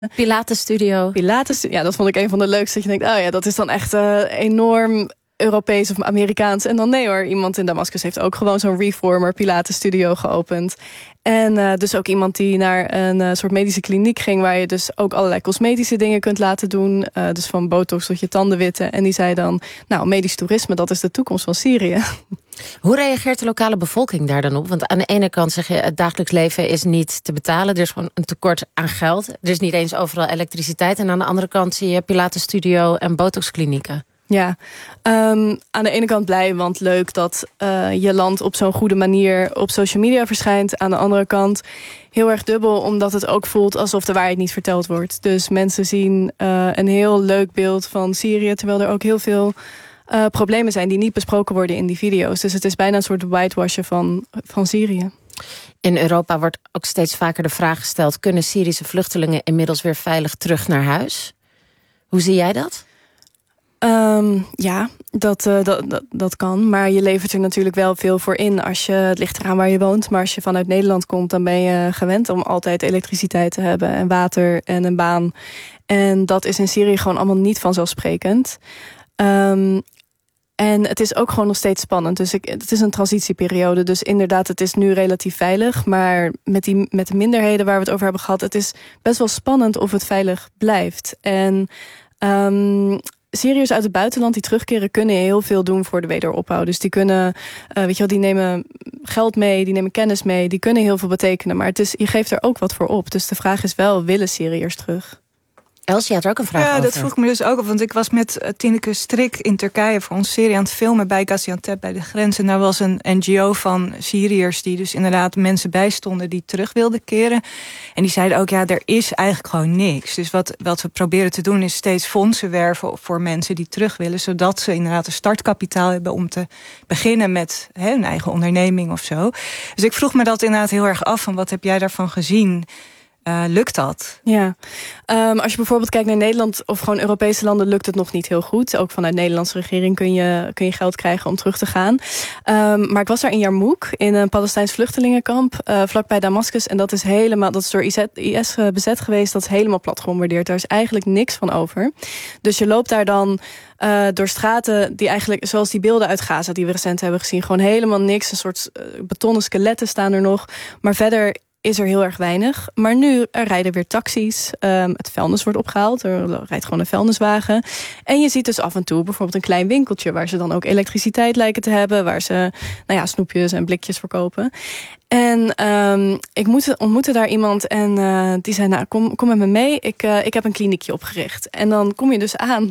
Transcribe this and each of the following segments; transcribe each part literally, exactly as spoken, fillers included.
Pilates-studio. Pilates, ja, dat vond ik een van de leukste. Dat je denkt, oh ja, dat is dan echt uh, enorm Europees of Amerikaans. En dan nee hoor, iemand in Damascus heeft ook gewoon zo'n reformer Pilates-studio geopend. En uh, dus ook iemand die naar een uh, soort medische kliniek ging, waar je dus ook allerlei cosmetische dingen kunt laten doen. Uh, dus van botox tot je tanden witten. En die zei dan, nou, medisch toerisme, dat is de toekomst van Syrië. Hoe reageert de lokale bevolking daar dan op? Want aan de ene kant zeg je, het dagelijks leven is niet te betalen. Er is gewoon een tekort aan geld. Er is niet eens overal elektriciteit. En aan de andere kant zie je Pilates-studio en botoxklinieken. Ja, um, aan de ene kant blij, want leuk dat uh, je land op zo'n goede manier op social media verschijnt. Aan de andere kant heel erg dubbel, omdat het ook voelt alsof de waarheid niet verteld wordt. Dus mensen zien uh, een heel leuk beeld van Syrië, terwijl er ook heel veel uh, problemen zijn die niet besproken worden in die video's. Dus het is bijna een soort whitewashen van, van Syrië. In Europa wordt ook steeds vaker de vraag gesteld, kunnen Syrische vluchtelingen inmiddels weer veilig terug naar huis? Hoe zie jij dat? Um, ja, dat, uh, dat, dat, dat kan. Maar je levert er natuurlijk wel veel voor in. Als je, het ligt eraan waar je woont. Maar als je vanuit Nederland komt, dan ben je gewend om altijd elektriciteit te hebben. En water en een baan. En dat is in Syrië gewoon allemaal niet vanzelfsprekend. Um, en het is ook gewoon nog steeds spannend. Dus ik, het is een transitieperiode. Dus inderdaad, het is nu relatief veilig. Maar met, die, met de minderheden waar we het over hebben gehad, het is best wel spannend of het veilig blijft. En Um, Syriërs uit het buitenland die terugkeren kunnen heel veel doen voor de wederopbouw. Dus die kunnen, uh, weet je wel, die nemen geld mee, die nemen kennis mee, die kunnen heel veel betekenen. Maar het is, je geeft er ook wat voor op. Dus de vraag is wel, willen Syriërs terug? Els, je had er ook een vraag ja, over. Ja, dat vroeg ik me dus ook af. Want ik was met uh, Tineke Strik in Turkije voor ons serie aan het filmen bij Gaziantep bij de grens. En daar was een N G O van Syriërs die dus inderdaad mensen bijstonden die terug wilden keren. En die zeiden ook, ja, er is eigenlijk gewoon niks. Dus wat, wat we proberen te doen is steeds fondsen werven voor mensen die terug willen. Zodat ze inderdaad een startkapitaal hebben om te beginnen met hè, hun eigen onderneming of zo. Dus ik vroeg me dat inderdaad heel erg af. Van wat heb jij daarvan gezien? Uh, lukt dat? Ja, um, als je bijvoorbeeld kijkt naar Nederland of gewoon Europese landen, lukt het nog niet heel goed. Ook vanuit de Nederlandse regering kun je, kun je geld krijgen om terug te gaan. Um, maar ik was daar in Yarmouk, in een Palestijns vluchtelingenkamp, uh, vlakbij Damascus. En dat is helemaal, dat is door I S bezet geweest, dat is helemaal plat gebombardeerd. Daar is eigenlijk niks van over. Dus je loopt daar dan uh, door straten die eigenlijk, zoals die beelden uit Gaza die we recent hebben gezien, gewoon helemaal niks. Een soort uh, betonnen skeletten staan er nog. Maar verder is er heel erg weinig. Maar nu, er rijden weer taxis. Um, het vuilnis wordt opgehaald. Er rijdt gewoon een vuilniswagen. En je ziet dus af en toe bijvoorbeeld een klein winkeltje, waar ze dan ook elektriciteit lijken te hebben. Waar ze nou ja, snoepjes en blikjes verkopen. En um, ik moet, ontmoette daar iemand en uh, die zei, nou, kom, kom met me mee. Ik, uh, ik heb een kliniekje opgericht. En dan kom je dus aan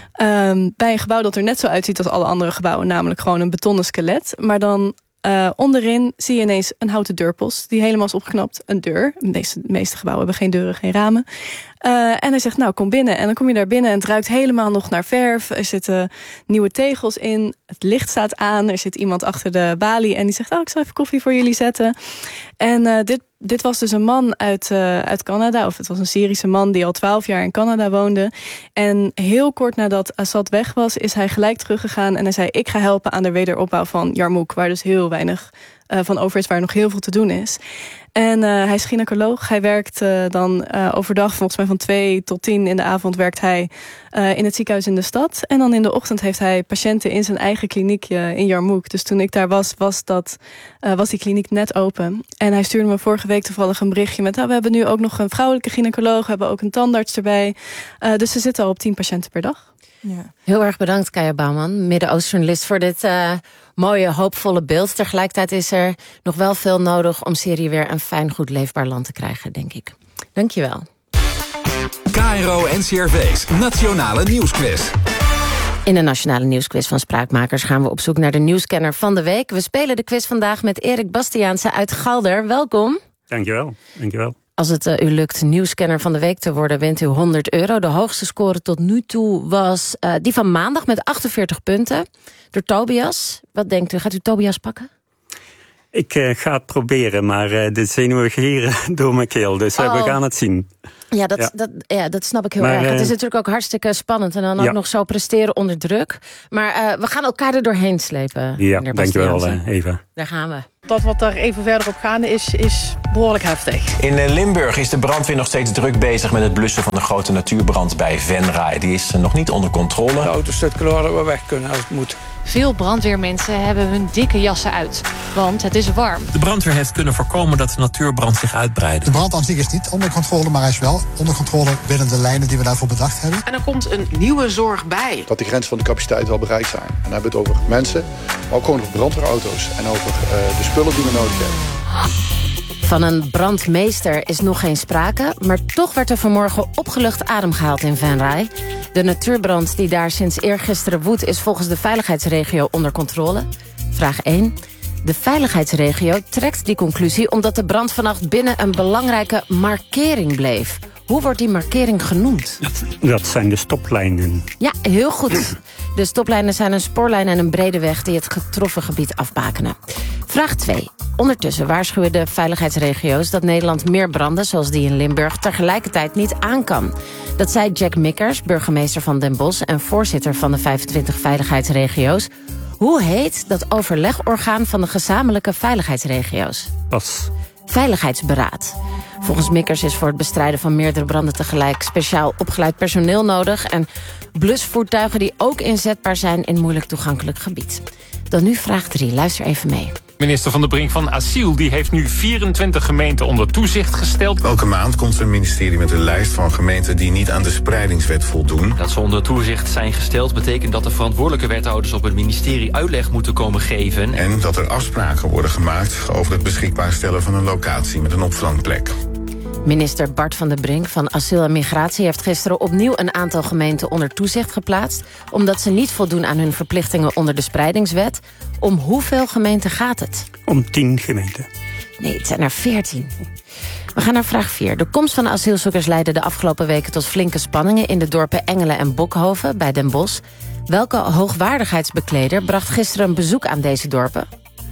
um, bij een gebouw dat er net zo uitziet als alle andere gebouwen. Namelijk gewoon een betonnen skelet. Maar dan Uh, onderin zie je ineens een houten deurpost die helemaal is opgeknapt. Een deur. De meeste, de meeste gebouwen hebben geen deuren, geen ramen. Uh, en hij zegt, nou, kom binnen. En dan kom je daar binnen en het ruikt helemaal nog naar verf. Er zitten nieuwe tegels in. Het licht staat aan. Er zit iemand achter de balie en die zegt, oh, ik zal even koffie voor jullie zetten. En uh, dit, dit was dus een man uit, uh, uit Canada. Of het was een Syrische man die al twaalf jaar in Canada woonde. En heel kort nadat Assad weg was, is hij gelijk teruggegaan. En hij zei, ik ga helpen aan de wederopbouw van Yarmouk. Waar dus heel weinig uh, van over is, waar nog heel veel te doen is. En uh, hij is gynaecoloog. Hij werkt uh, dan uh, overdag, volgens mij van twee tot tien in de avond werkt hij uh, in het ziekenhuis in de stad. En dan in de ochtend heeft hij patiënten in zijn eigen kliniekje in Yarmouk. Dus toen ik daar was, was, dat, uh, was die kliniek net open. En hij stuurde me vorige week toevallig een berichtje met, nou, we hebben nu ook nog een vrouwelijke gynaecoloog, we hebben ook een tandarts erbij. Uh, dus ze zitten al op tien patiënten per dag. Ja. Heel erg bedankt, Kaya Bouwman, Midden-Oost-journalist, voor dit uh, mooie, hoopvolle beeld. Tegelijkertijd is er nog wel veel nodig om Syrië weer een fijn, goed leefbaar land te krijgen, denk ik. Dankjewel. K R O N C R V's Nationale Nieuwsquiz. In de Nationale Nieuwsquiz van Spraakmakers gaan we op zoek naar de nieuwscanner van de week. We spelen de quiz vandaag met Erik Bastiaanse uit Galder. Welkom. Dankjewel, dankjewel. Als het uh, u lukt nieuwscanner van de week te worden, wint u honderd euro. De hoogste score tot nu toe was uh, die van maandag met achtenveertig punten. Door Tobias. Wat denkt u? Gaat u Tobias pakken? Ik uh, ga het proberen, maar uh, de zenuwen gieren door mijn keel. Dus uh, oh. we gaan het zien. Ja dat, ja. Dat, ja, dat snap ik heel maar, erg. Uh, het is natuurlijk ook hartstikke spannend. En dan ook ja. nog zo presteren onder druk. Maar uh, we gaan elkaar er doorheen slepen. Ja, dankjewel uh, Eva. Daar gaan we. dat wat er even verderop gaande is, is behoorlijk heftig. In Limburg is de brandweer nog steeds druk bezig met het blussen van de grote natuurbrand bij Venray. Die is nog niet onder controle. De auto's staat klaar dat we weg kunnen als het moet. Veel brandweermensen hebben hun dikke jassen uit, want het is warm. De brandweer heeft kunnen voorkomen dat de natuurbrand zich uitbreidt. De brand aan zich is niet onder controle, maar hij is wel onder controle binnen de lijnen die we daarvoor bedacht hebben. En er komt een nieuwe zorg bij. Dat de grenzen van de capaciteit wel bereikt zijn. En dan hebben we het over mensen, maar ook gewoon over brandweerauto's en over uh, de spullen die we nodig hebben. Van een brandmeester is nog geen sprake, maar toch werd er vanmorgen opgelucht adem gehaald in Venray. De natuurbrand die daar sinds eergisteren woedt is volgens de veiligheidsregio onder controle. Vraag één. De veiligheidsregio trekt die conclusie omdat de brand vannacht binnen een belangrijke markering bleef. Hoe wordt die markering genoemd? Dat, dat zijn de stoplijnen. Ja, heel goed. De stoplijnen zijn een spoorlijn en een brede weg die het getroffen gebied afbakenen. Vraag twee. Ondertussen waarschuwen de veiligheidsregio's dat Nederland meer branden, zoals die in Limburg, tegelijkertijd niet aan kan. Dat zei Jack Mikkers, burgemeester van Den Bosch en voorzitter van de vijfentwintig veiligheidsregio's. Hoe heet dat overlegorgaan van de gezamenlijke veiligheidsregio's? Pas. Veiligheidsberaad. Volgens Mikkers is voor het bestrijden van meerdere branden tegelijk speciaal opgeleid personeel nodig en blusvoertuigen die ook inzetbaar zijn in moeilijk toegankelijk gebied. Dan nu vraag drie. Luister even mee. Minister Van der Brink van Asiel die heeft nu vierentwintig gemeenten onder toezicht gesteld. Elke maand komt zijn ministerie met een lijst van gemeenten die niet aan de spreidingswet voldoen. Dat ze onder toezicht zijn gesteld betekent dat de verantwoordelijke wethouders op het ministerie uitleg moeten komen geven. En dat er afspraken worden gemaakt over het beschikbaar stellen van een locatie met een opvangplek. Minister Bart van der Brink van Asiel en Migratie heeft gisteren opnieuw een aantal gemeenten onder toezicht geplaatst, omdat ze niet voldoen aan hun verplichtingen onder de spreidingswet. Om hoeveel gemeenten gaat het? Om tien gemeenten. Nee, het zijn er veertien. We gaan naar vraag vier. De komst van asielzoekers leidde de afgelopen weken tot flinke spanningen in de dorpen Engelen en Bokhoven bij Den Bosch. Welke hoogwaardigheidsbekleder bracht gisteren een bezoek aan deze dorpen?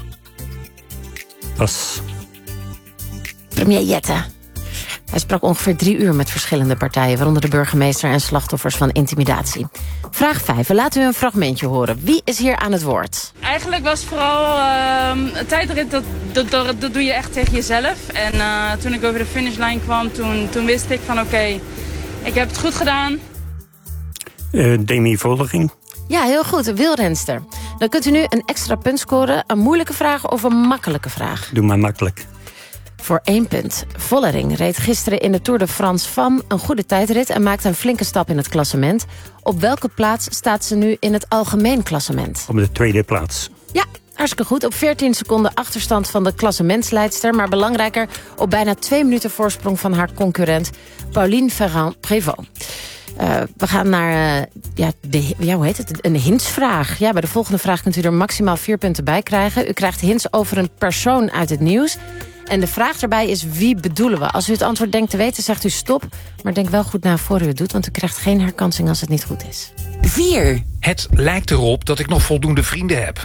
Pas. Premier Jette. Hij sprak ongeveer drie uur met verschillende partijen, waaronder de burgemeester en slachtoffers van intimidatie. Vraag vijf. Laten we een fragmentje horen. Wie is hier aan het woord? Eigenlijk was vooral uh, een tijdrit, dat, dat, dat, dat doe je echt tegen jezelf. En uh, toen ik over de finishlijn kwam, toen, toen wist ik van oké, okay, ik heb het goed gedaan. Uh, Demi Vollering. Ja, heel goed. Een wielrenster. Dan kunt u nu een extra punt scoren. Een moeilijke vraag of een makkelijke vraag? Doe maar makkelijk. Voor één punt. Vollering reed gisteren in de Tour de France van een goede tijdrit en maakte een flinke stap in het klassement. Op welke plaats staat ze nu in het algemeen klassement? Op de tweede plaats. Ja, hartstikke goed. Op veertien seconden achterstand van de klassementsleidster, maar belangrijker op bijna twee minuten voorsprong van haar concurrent Pauline Ferrand-Prévot. Uh, we gaan naar uh, ja, de, ja, hoe heet het? Een hintsvraag. Ja, bij de volgende vraag kunt u er maximaal vier punten bij krijgen. U krijgt hints over een persoon uit het nieuws. En de vraag daarbij is, wie bedoelen we? Als u het antwoord denkt te weten, zegt u stop. Maar denk wel goed na voor u het doet, want u krijgt geen herkansing als het niet goed is. vier. Het lijkt erop dat ik nog voldoende vrienden heb.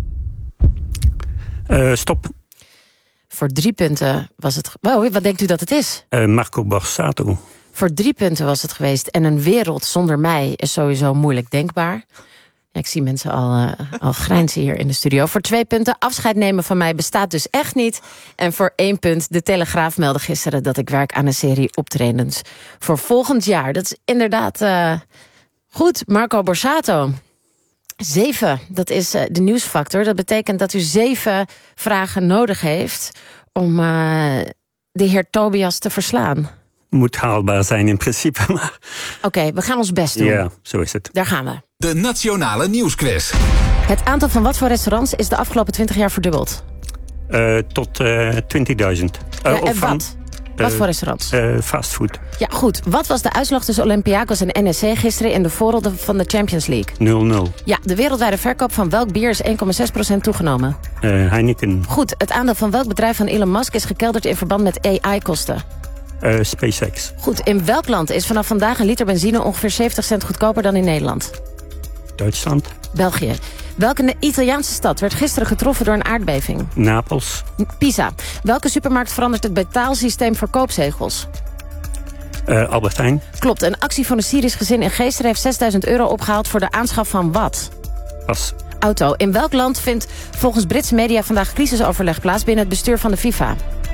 Uh, stop. Voor drie punten was het... Wow, wat denkt u dat het is? Uh, Marco Borsato. Voor drie punten was het geweest. En een wereld zonder mij is sowieso moeilijk denkbaar. Ja, ik zie mensen al, uh, al grijnzen hier in de studio. Voor twee punten, afscheid nemen van mij bestaat dus echt niet. En voor één punt, de Telegraaf meldde gisteren dat ik werk aan een serie optredens voor volgend jaar. Dat is inderdaad uh, goed. Marco Borsato. Zeven, dat is uh, de nieuwsfactor. Dat betekent dat u zeven vragen nodig heeft om uh, de heer Tobias te verslaan. Moet haalbaar zijn in principe, maar... Oké, okay, we gaan ons best doen. Ja, zo is het. Daar gaan we. De Nationale Nieuwsquiz. Het aantal van wat voor restaurants is de afgelopen twintig jaar verdubbeld? Uh, tot uh, twintigduizend. Uh, uh, en wat? Uh, wat voor restaurants? Uh, fastfood. Ja, goed. Wat was de uitslag tussen Olympiakos en N E C gisteren in de voorronde van de Champions League? nul nul. Ja, de wereldwijde verkoop van welk bier is één komma zes procent toegenomen? Uh, Heineken. Goed. Het aandeel van welk bedrijf van Elon Musk is gekelderd in verband met A I-kosten? Uh, SpaceX. Goed. In welk land is vanaf vandaag een liter benzine ongeveer zeventig cent goedkoper dan in Nederland? Duitsland. België. Welke Italiaanse stad werd gisteren getroffen door een aardbeving? Napels. Pisa. Welke supermarkt verandert het betaalsysteem voor koopzegels? Uh, Albert Heijn. Klopt. Een actie van een Syrisch gezin in Geesteren heeft zesduizend euro opgehaald voor de aanschaf van wat? Pas. auto. In welk land vindt volgens Britse media vandaag crisisoverleg plaats binnen het bestuur van de FIFA?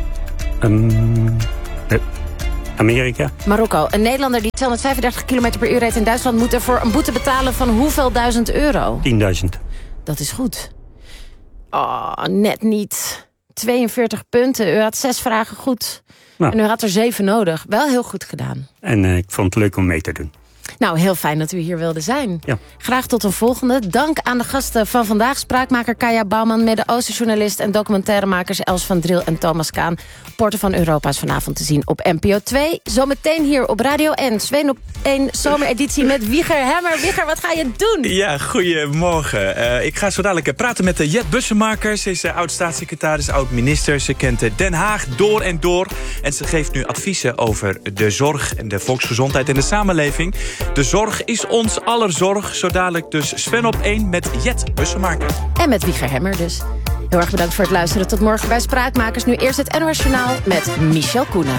Um, Amerika. Marokko. Een Nederlander die tweehonderdvijfendertig kilometer per uur rijdt in Duitsland moet ervoor een boete betalen van hoeveel duizend euro? tienduizend. Dat is goed. Oh, net niet. tweeënveertig punten. U had zes vragen goed. Nou. En u had er zeven nodig. Wel heel goed gedaan. En uh, ik vond het leuk om mee te doen. Nou, heel fijn dat u hier wilde zijn. Ja. Graag tot een volgende. Dank aan de gasten van vandaag. Spraakmaker Kaya Bouwman, Midden-Oosten-journalist en documentairemakers Els van Driel en Thomas Kaan. Poorten van Europa is vanavond te zien op N P O twee. Zometeen hier op Radio N. Sven op één zomereditie met Wieger Hemmer. Wieger, wat ga je doen? Ja, goedemorgen. Uh, ik ga zo dadelijk praten met Jet Bussemaker. Ze is uh, oud-staatssecretaris, oud-minister. Ze kent uh, Den Haag door en door. En ze geeft nu adviezen over de zorg en de volksgezondheid en de samenleving. De zorg is ons aller zorg. Zo dadelijk dus Sven op één met Jet Bussemaker. En met Wieger Hemmer dus. Heel erg bedankt voor het luisteren. Tot morgen bij Spraakmakers. Nu eerst het N O S Journaal met Michel Koenen.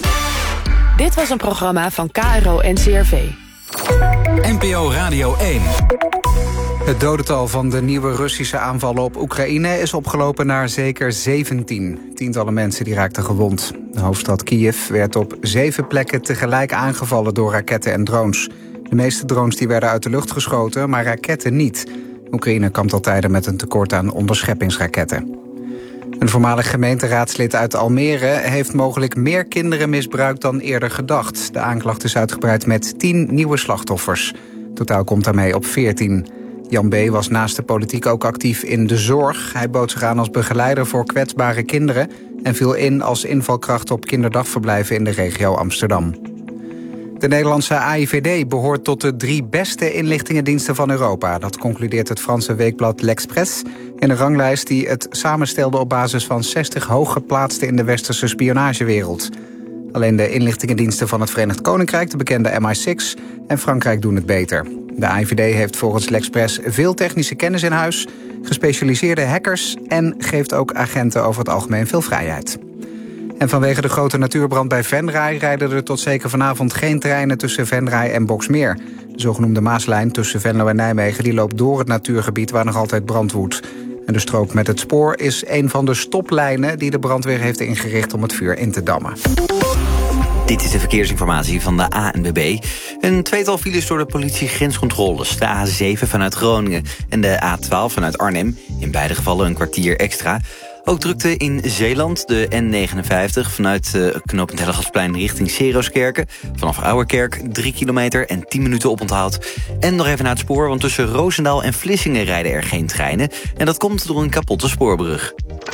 Dit was een programma van K R O N C R V. N P O Radio één. Het dodental van de nieuwe Russische aanvallen op Oekraïne is opgelopen naar zeker zeventien. Tientallen mensen die raakten gewond. De hoofdstad Kiev werd op zeven plekken tegelijk aangevallen door raketten en drones. De meeste drones die werden uit de lucht geschoten, maar raketten niet. Oekraïne kampt al tijden met een tekort aan onderscheppingsraketten. Een voormalig gemeenteraadslid uit Almere heeft mogelijk meer kinderen misbruikt dan eerder gedacht. De aanklacht is uitgebreid met tien nieuwe slachtoffers. Totaal komt daarmee op veertien. Jan B. was naast de politiek ook actief in de zorg. Hij bood zich aan als begeleider voor kwetsbare kinderen en viel in als invalkracht op kinderdagverblijven in de regio Amsterdam. De Nederlandse A I V D behoort tot de drie beste inlichtingendiensten van Europa. Dat concludeert het Franse weekblad L'Express in een ranglijst die het samenstelde op basis van zestig hooggeplaatsten in de westerse spionagewereld. Alleen de inlichtingendiensten van het Verenigd Koninkrijk, de bekende M I zes en Frankrijk doen het beter. De A I V D heeft volgens L'Express veel technische kennis in huis, gespecialiseerde hackers en geeft ook agenten over het algemeen veel vrijheid. En vanwege de grote natuurbrand bij Venray rijden er tot zeker vanavond geen treinen tussen Venray en Boxmeer. De zogenoemde Maaslijn tussen Venlo en Nijmegen die loopt door het natuurgebied waar nog altijd brand woedt. En de strook met het spoor is een van de stoplijnen die de brandweer heeft ingericht om het vuur in te dammen. Dit is de verkeersinformatie van de A N W B. Een tweetal files door de politie grenscontroles. De A zeven vanuit Groningen en de A twaalf vanuit Arnhem. In beide gevallen een kwartier extra. Ook drukte in Zeeland, de N negenenvijftig vanuit uh, knooppunt Hellegatsplein richting Seroskerken. Vanaf Ouwerkerk drie kilometer en tien minuten oponthoud. En nog even naar het spoor, want tussen Roosendaal en Vlissingen rijden er geen treinen. En dat komt door een kapotte spoorbrug.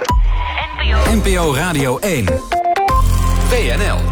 N P O Radio één. W N L.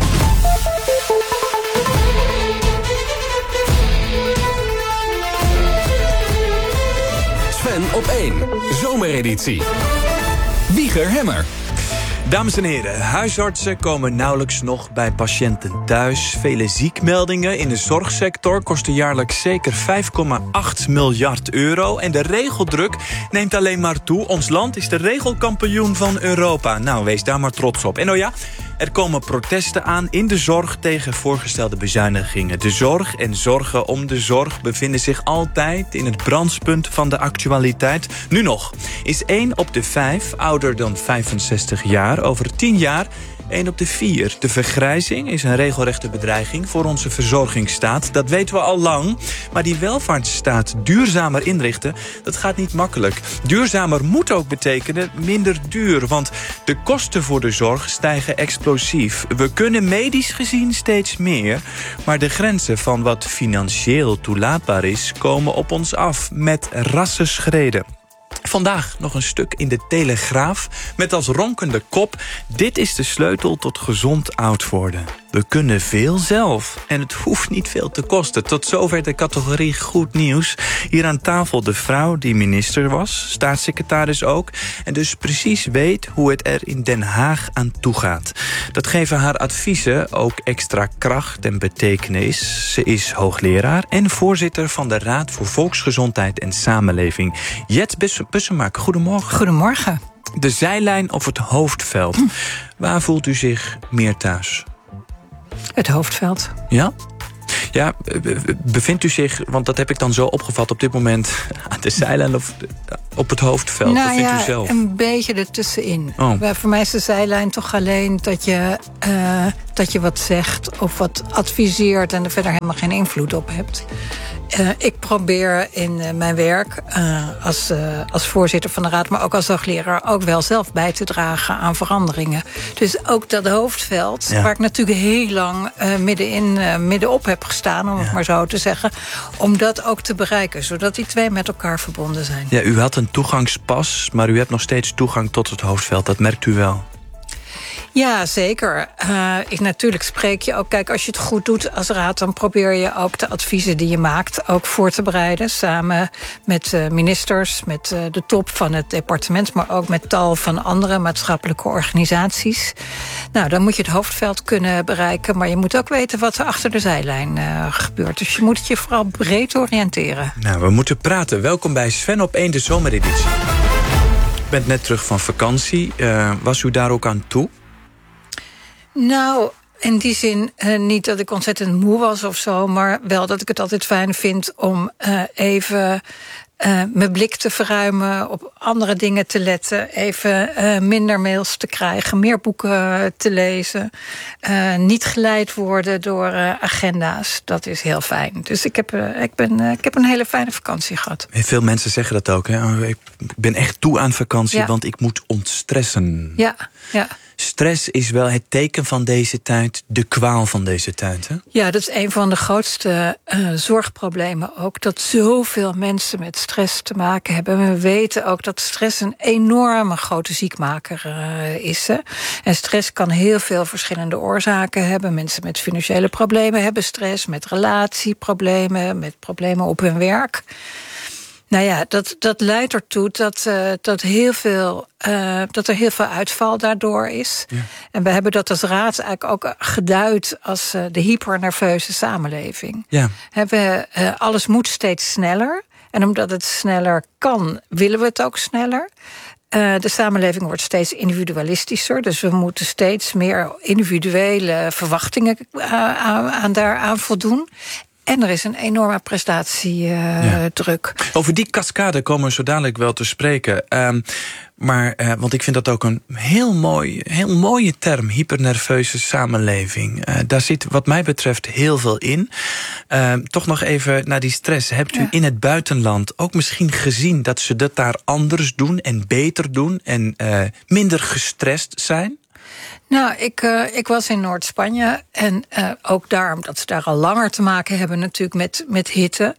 Sven op één. Zomereditie. Wieger Hemmer. Dames en heren, huisartsen komen nauwelijks nog bij patiënten thuis. Vele ziekmeldingen in de zorgsector kosten jaarlijks zeker vijf komma acht miljard euro. En de regeldruk neemt alleen maar toe. Ons land is de regelkampioen van Europa. Nou, wees daar maar trots op. En oh ja, er komen protesten aan in de zorg tegen voorgestelde bezuinigingen. De zorg en zorgen om de zorg bevinden zich altijd in het brandpunt van de actualiteit. Nu nog is één op de vijf ouder dan vijfenzestig jaar. Over tien jaar één op de vier. De vergrijzing is een regelrechte bedreiging voor onze verzorgingsstaat. Dat weten we al lang. Maar die welvaartsstaat duurzamer inrichten, dat gaat niet makkelijk. Duurzamer moet ook betekenen minder duur. Want de kosten voor de zorg stijgen explosief. We kunnen medisch gezien steeds meer. Maar de grenzen van wat financieel toelaatbaar is, komen op ons af met rassenschreden. Vandaag nog een stuk in de Telegraaf met als ronkende kop: dit is de sleutel tot gezond oud worden. We kunnen veel zelf en het hoeft niet veel te kosten. Tot zover de categorie goed nieuws. Hier aan tafel de vrouw die minister was, staatssecretaris ook, en dus precies weet hoe het er in Den Haag aan toe gaat. Dat geven haar adviezen ook extra kracht en betekenis. Ze is hoogleraar en voorzitter van de Raad voor Volksgezondheid en Samenleving. Jet Bussemaker, goedemorgen. Goedemorgen. De zijlijn of het hoofdveld. Hm. Waar voelt u zich meer thuis? Het hoofdveld. Ja? Ja, bevindt u zich, want dat heb ik dan zo opgevat op dit moment aan de zijlijn of op het hoofdveld? Nou bevindt ja, u zelf? een beetje ertussenin. Oh. Voor mij is de zijlijn toch alleen dat je, uh, dat je wat zegt of wat adviseert en er verder helemaal geen invloed op hebt. Uh, ik probeer in uh, mijn werk uh, als, uh, als voorzitter van de raad, maar ook als hoogleraar, ook wel zelf bij te dragen aan veranderingen. Dus ook dat hoofdveld, ja. waar ik natuurlijk heel lang uh, middenin, uh, middenop heb gestaan, om ja. het maar zo te zeggen, om dat ook te bereiken, zodat die twee met elkaar verbonden zijn. Ja, u had een toegangspas, maar u hebt nog steeds toegang tot het hoofdveld, dat merkt u wel. Ja, zeker. Uh, ik, natuurlijk spreek je ook... Kijk, als je het goed doet als raad, dan probeer je ook de adviezen die je maakt ook voor te bereiden. Samen met uh, ministers, met uh, de top van het departement, maar ook met tal van andere maatschappelijke organisaties. Nou, dan moet je het hoofdveld kunnen bereiken, maar je moet ook weten wat er achter de zijlijn uh, gebeurt. Dus je moet het je vooral breed oriënteren. Nou, we moeten praten. Welkom bij Sven op één, de zomereditie. U bent net terug van vakantie. Uh, was u daar ook aan toe? Nou, in die zin uh, niet dat ik ontzettend moe was of zo, maar wel dat ik het altijd fijn vind om uh, even uh, mijn blik te verruimen, op andere dingen te letten, even uh, minder mails te krijgen, meer boeken te lezen, uh, niet geleid worden door uh, agenda's. Dat is heel fijn. Dus ik heb, uh, ik, ben, uh, ik heb een hele fijne vakantie gehad. Veel mensen zeggen dat ook. Hè? Ik ben echt toe aan vakantie, ja. want ik moet ontstressen. Ja, ja. Stress is wel het teken van deze tijd, de kwaal van deze tijd, hè? Ja, dat is een van de grootste uh, zorgproblemen ook. Dat zoveel mensen met stress te maken hebben. We weten ook dat stress een enorme grote ziekmaker uh, is. Hè? En stress kan heel veel verschillende oorzaken hebben. Mensen met financiële problemen hebben stress, met relatieproblemen, met problemen op hun werk. Nou ja, dat, dat leidt ertoe dat, uh, dat, heel veel, uh, dat er heel veel uitval daardoor is. Ja. En we hebben dat als raad eigenlijk ook geduid als uh, de hypernerveuze samenleving. Ja. We, uh, alles moet steeds sneller. En omdat het sneller kan, willen we het ook sneller. Uh, de samenleving wordt steeds individualistischer. Dus we moeten steeds meer individuele verwachtingen uh, aan, aan daaraan voldoen. En er is een enorme prestatiedruk. Uh, ja. Over die cascade komen we zo dadelijk wel te spreken. Um, maar, uh, want ik vind dat ook een heel, mooi, heel mooie term, hypernerveuze samenleving. Uh, daar zit wat mij betreft heel veel in. Uh, toch nog even naar die stress. Hebt u ja. in het buitenland ook misschien gezien dat ze dat daar anders doen en beter doen en uh, minder gestrest zijn? Nou, ik, uh, ik was in Noord-Spanje en uh, ook daar, omdat ze daar al langer te maken hebben natuurlijk met, met hitte,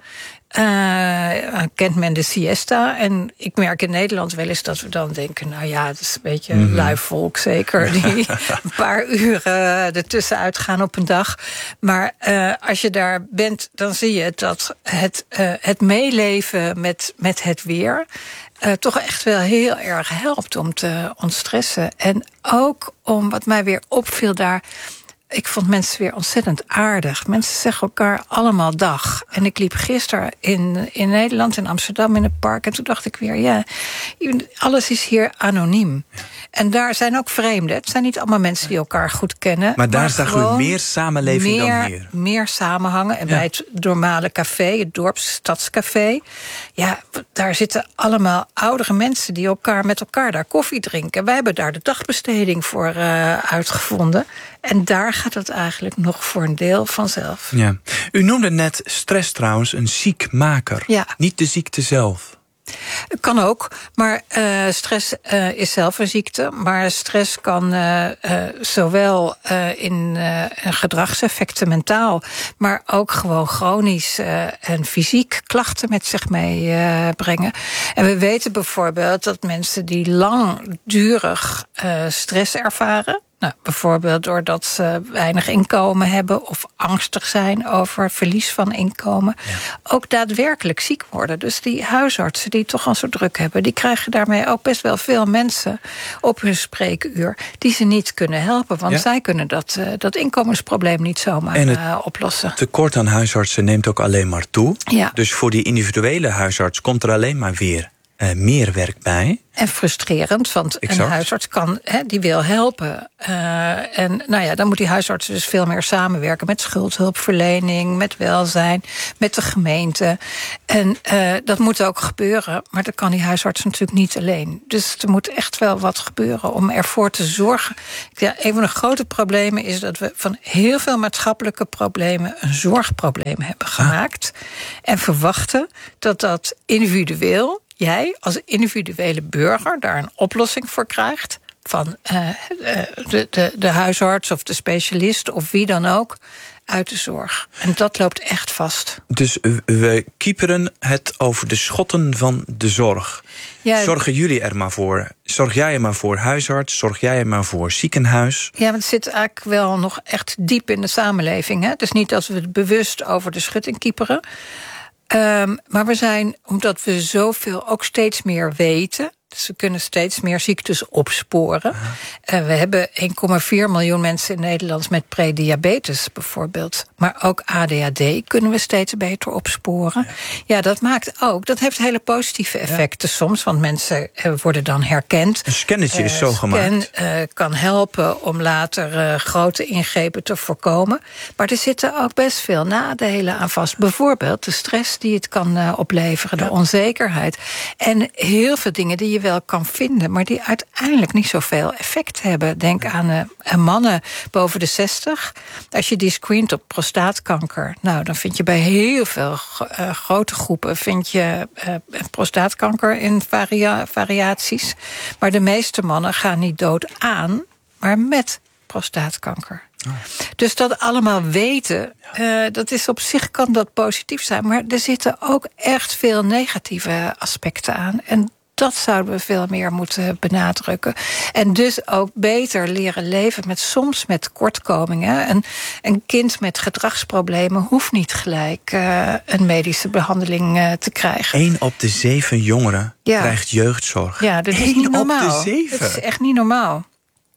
Uh, kent men de siesta. En ik merk in Nederland wel eens dat we dan denken, nou ja, dat is een beetje mm-hmm. lui volk zeker, die een paar uren ertussen uitgaan op een dag. Maar uh, als je daar bent, dan zie je dat het, uh, het meeleven met, met het weer Uh, toch echt wel heel erg helpt om te ontstressen. En ook om, wat mij weer opviel daar, ik vond mensen weer ontzettend aardig. Mensen zeggen elkaar allemaal dag. En ik liep gisteren in, in Nederland, in Amsterdam, in het park. En toen dacht ik weer, ja, alles is hier anoniem. En daar zijn ook vreemden. Het zijn niet allemaal mensen die elkaar goed kennen. Maar daar zag u meer samenleving meer, dan hier. Meer samenhangen. En ja. bij het normale café, het dorpsstadscafé, ja, daar zitten allemaal oudere mensen die elkaar met elkaar daar koffie drinken. Wij hebben daar de dagbesteding voor uh, uitgevonden. En daar gaat het eigenlijk nog voor een deel vanzelf. Ja. U noemde net stress trouwens een ziekmaker. Ja. Niet de ziekte zelf. Kan ook, maar uh, stress uh, is zelf een ziekte. Maar stress kan uh, uh, zowel uh, in uh, gedragseffecten mentaal, maar ook gewoon chronisch uh, en fysiek klachten met zich meebrengen. Uh, en we weten bijvoorbeeld dat mensen die langdurig uh, stress ervaren, nou, bijvoorbeeld doordat ze weinig inkomen hebben of angstig zijn over verlies van inkomen, ja. ook daadwerkelijk ziek worden. Dus die huisartsen die toch al zo druk hebben, die krijgen daarmee ook best wel veel mensen op hun spreekuur die ze niet kunnen helpen. Want ja. zij kunnen dat, uh, dat inkomensprobleem niet zomaar en het uh, oplossen. Het tekort aan huisartsen neemt ook alleen maar toe. Ja. Dus voor die individuele huisarts komt er alleen maar weer uh, meer werk bij. En frustrerend, want exact. Een huisarts kan, he, die wil helpen. Uh, en nou ja, dan moet die huisarts dus veel meer samenwerken met schuldhulpverlening, met welzijn, met de gemeente. En uh, dat moet ook gebeuren, maar dat kan die huisarts natuurlijk niet alleen. Dus er moet echt wel wat gebeuren om ervoor te zorgen. Ja, een van de grote problemen is dat we van heel veel maatschappelijke problemen een zorgprobleem hebben gemaakt. Ah. En verwachten dat dat individueel, jij als individuele burger daar een oplossing voor krijgt van uh, de, de, de huisarts of de specialist of wie dan ook uit de zorg. En dat loopt echt vast. Dus we kieperen het over de schotten van de zorg. Ja, zorgen jullie er maar voor? Zorg jij er maar voor huisarts? Zorg jij er maar voor ziekenhuis? Ja, want het zit eigenlijk wel nog echt diep in de samenleving. Hè? Het is niet dat we het bewust over de schutting kieperen. Um, maar we zijn, omdat we zoveel ook steeds meer weten, dus we kunnen steeds meer ziektes opsporen. Uh, we hebben één komma vier miljoen mensen in Nederland met prediabetes bijvoorbeeld. Maar ook A D H D kunnen we steeds beter opsporen. Ja, ja dat maakt ook, dat heeft hele positieve effecten ja. soms, want mensen uh, worden dan herkend. Een scannetje uh, is zo scan, gemaakt. Uh, kan helpen om later uh, grote ingrepen te voorkomen. Maar er zitten ook best veel nadelen aan vast. Bijvoorbeeld de stress die het kan uh, opleveren, ja. de onzekerheid. En heel veel dingen die je wel kan vinden, maar die uiteindelijk niet zoveel effect hebben. Denk aan uh, mannen boven de zestig. Als je die screent op prostaatkanker, nou, dan vind je bij heel veel uh, grote groepen vind je uh, prostaatkanker in varia- variaties. Maar de meeste mannen gaan niet dood aan, maar met prostaatkanker. Oh. Dus dat allemaal weten, uh, dat is op zich kan dat positief zijn, maar er zitten ook echt veel negatieve aspecten aan. En dat zouden we veel meer moeten benadrukken. En dus ook beter leren leven met soms met tekortkomingen. Een, een kind met gedragsproblemen hoeft niet gelijk uh, een medische behandeling uh, te krijgen. Eén op de zeven jongeren ja. krijgt jeugdzorg. Ja, dat is Eén niet normaal. op de zeven. Dat is echt niet normaal.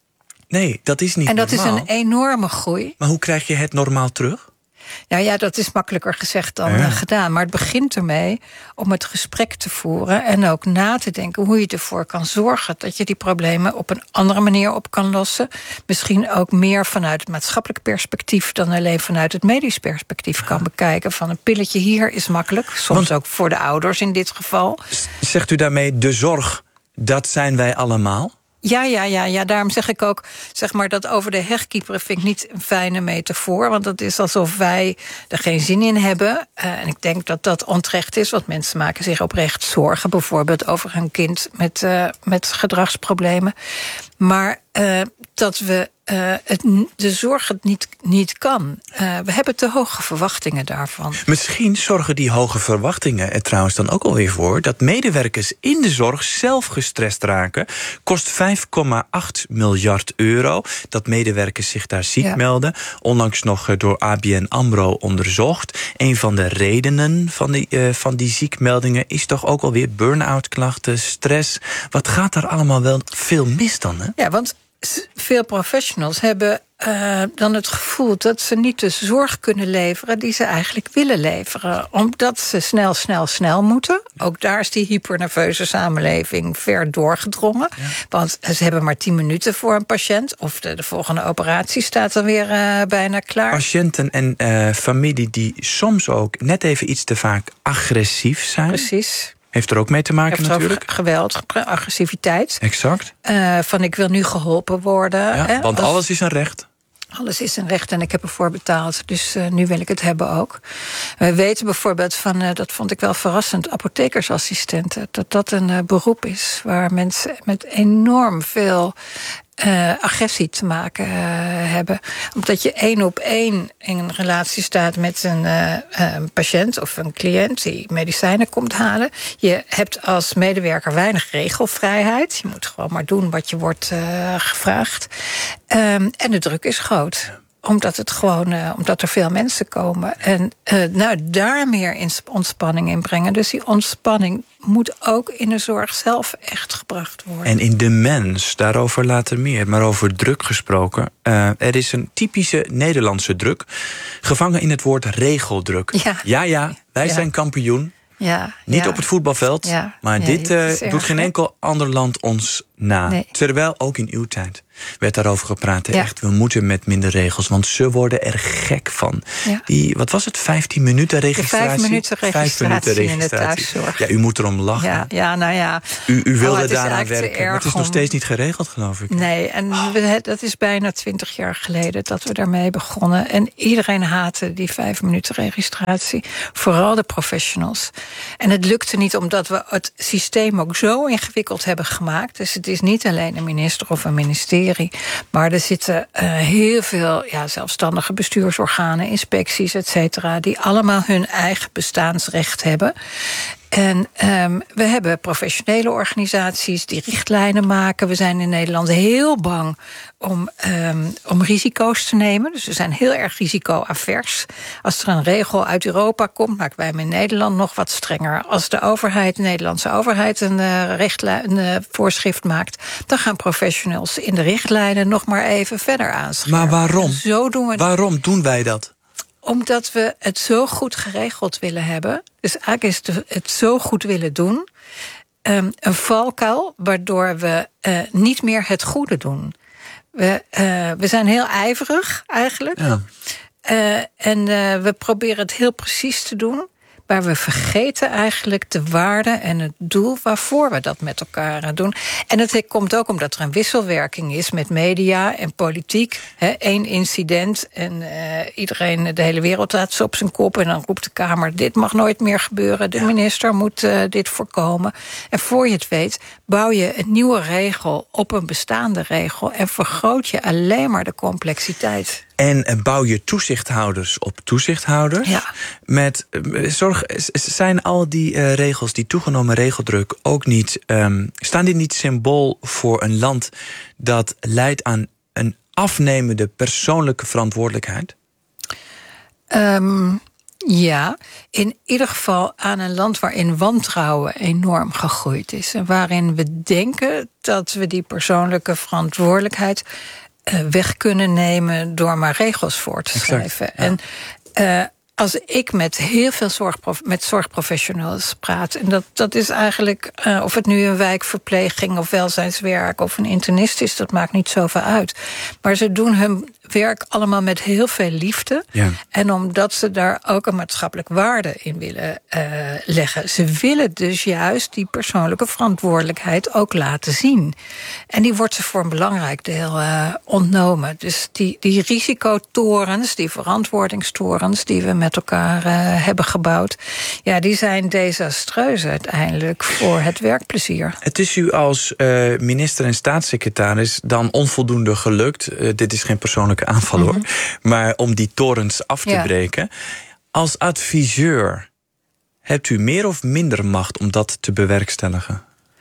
Nee, dat is niet en dat normaal. is een enorme groei. Maar hoe krijg je het normaal terug? Nou ja, dat is makkelijker gezegd dan ja. uh, gedaan. Maar het begint ermee om het gesprek te voeren en ook na te denken hoe je ervoor kan zorgen dat je die problemen op een andere manier op kan lossen. Misschien ook meer vanuit het maatschappelijk perspectief dan alleen vanuit het medisch perspectief kan bekijken. Van een pilletje hier is makkelijk, soms Want, ook voor de ouders in dit geval. Zegt u daarmee de zorg, dat zijn wij allemaal? Ja, ja, ja, ja, daarom zeg ik ook, zeg maar, dat over de heg kieperen vind ik niet een fijne metafoor. Want dat is alsof wij er geen zin in hebben. Uh, en ik denk dat dat onterecht is, want mensen maken zich oprecht zorgen. Bijvoorbeeld over een kind met, uh, met gedragsproblemen. Maar uh, dat we uh, het, de zorg het niet, niet kan. Uh, we hebben te hoge verwachtingen daarvan. Misschien zorgen die hoge verwachtingen er trouwens dan ook alweer voor dat medewerkers in de zorg zelf gestrest raken. Kost vijf komma acht miljard euro dat medewerkers zich daar ziek ja. melden. Onlangs nog door A B N AMRO onderzocht. Een van de redenen van die, uh, van die ziekmeldingen is toch ook alweer burn-out klachten, stress. Wat gaat daar allemaal wel veel mis dan, hè? Ja, want veel professionals hebben uh, dan het gevoel dat ze niet de zorg kunnen leveren die ze eigenlijk willen leveren. Omdat ze snel, snel, snel moeten. Ook daar is die hypernerveuze samenleving ver doorgedrongen. Ja. Want ze hebben maar tien minuten voor een patiënt. Of de, de volgende operatie staat dan weer uh, bijna klaar. Patiënten en uh, familie die soms ook net even iets te vaak agressief zijn. Precies. Heeft er ook mee te maken Heeft natuurlijk. Geweld, agressiviteit. Exact. Uh, van ik wil nu geholpen worden. Ja, hè, want als, alles is een recht. Alles is een recht en ik heb ervoor betaald. Dus uh, nu wil ik het hebben ook. We weten bijvoorbeeld van, uh, dat vond ik wel verrassend, apothekersassistenten. Dat dat een uh, beroep is waar mensen met enorm veel Uh, agressie te maken uh, hebben. Omdat je één op één in een relatie staat met een, uh, een patiënt of een cliënt die medicijnen komt halen. Je hebt als medewerker weinig regelvrijheid. Je moet gewoon maar doen wat je wordt uh, gevraagd. Um, en de druk is groot. Omdat het gewoon, uh, omdat er veel mensen komen. En uh, nou, daar meer ontspanning in brengen. Dus die ontspanning moet ook in de zorg zelf echt gebracht worden. En in de mens, daarover later meer. Maar over druk gesproken. Uh, er is een typische Nederlandse druk. Gevangen in het woord regeldruk. Ja, ja, ja wij ja. zijn kampioen. Ja, Niet ja. op het voetbalveld, Ja, maar nee, dit het uh, is erg, doet geen hè? enkel ander land ons na. Nee. Terwijl ook in uw tijd werd daarover gepraat. Ja. Echt, we moeten met minder regels, want ze worden er gek van. Ja. Die, wat was het, vijftien minuten registratie? vijf minuten registratie, Vijf minuten in de thuiszorg. Ja, u moet erom lachen. Ja, ja, nou ja. U, u wilde Oh, het is daaraan eigenlijk te werken, maar het is erg nog om- steeds niet geregeld, geloof ik. Nee, en we, dat is bijna twintig jaar geleden dat we daarmee begonnen. En iedereen haatte die vijf minuten registratie. Vooral de professionals. En het lukte niet omdat we het systeem ook zo ingewikkeld hebben gemaakt. Dus het is niet alleen een minister of een ministerie. Maar er zitten uh, heel veel ja, zelfstandige bestuursorganen, inspecties, et cetera, die allemaal hun eigen bestaansrecht hebben. En um, we hebben professionele organisaties die richtlijnen maken. We zijn in Nederland heel bang om, um, om risico's te nemen. Dus we zijn heel erg risicoavers. Als er een regel uit Europa komt, maken wij hem in Nederland nog wat strenger. Als de overheid, de Nederlandse overheid, een, uh, richtlijn, een uh, voorschrift maakt, dan gaan professionals in de richtlijnen nog maar even verder aanscherpen. Maar waarom? Zo doen we Waarom doen wij dat? Omdat we het zo goed geregeld willen hebben. Dus eigenlijk is het, het zo goed willen doen. Um, een valkuil waardoor we uh, niet meer het goede doen. We, uh, we zijn heel ijverig eigenlijk. Ja. Uh, en uh, we proberen het heel precies te doen. Maar we vergeten eigenlijk de waarde en het doel waarvoor we dat met elkaar doen. En het komt ook omdat er een wisselwerking is met media en politiek. Eén incident en uh, iedereen, de hele wereld staat ze op zijn kop. En dan roept de Kamer, dit mag nooit meer gebeuren. De minister moet uh, dit voorkomen. En voor je het weet, bouw je een nieuwe regel op een bestaande regel. En vergroot je alleen maar de complexiteit. En bouw je toezichthouders op toezichthouders. Ja. Met, zorg, zijn al die uh, regels, die toegenomen regeldruk, ook niet, um, staan die niet symbool voor een land dat leidt aan een afnemende persoonlijke verantwoordelijkheid? Um, ja, in ieder geval aan een land waarin wantrouwen enorm gegroeid is. En waarin we denken dat we die persoonlijke verantwoordelijkheid weg kunnen nemen door maar regels voor te schrijven. Exact, ja. En uh, als ik met heel veel zorgprof, met zorgprofessionals praat, en dat, dat is eigenlijk, uh, of het nu een wijkverpleging of welzijnswerk of een internist is, dat maakt niet zoveel uit. Maar ze doen hun werk allemaal met heel veel liefde. Ja. En omdat ze daar ook een maatschappelijk waarde in willen uh, leggen. Ze willen dus juist die persoonlijke verantwoordelijkheid ook laten zien. En die wordt ze voor een belangrijk deel uh, ontnomen. Dus die, die risicotorens, die verantwoordingstorens die we met elkaar uh, hebben gebouwd, ja, die zijn desastreus uiteindelijk voor het werkplezier. Het is u als uh, minister en staatssecretaris dan onvoldoende gelukt. Uh, dit is geen persoonlijke aanval hoor. Mm-hmm. Maar om die torens af te ja. breken. Als adviseur, hebt u meer of minder macht om dat te bewerkstelligen?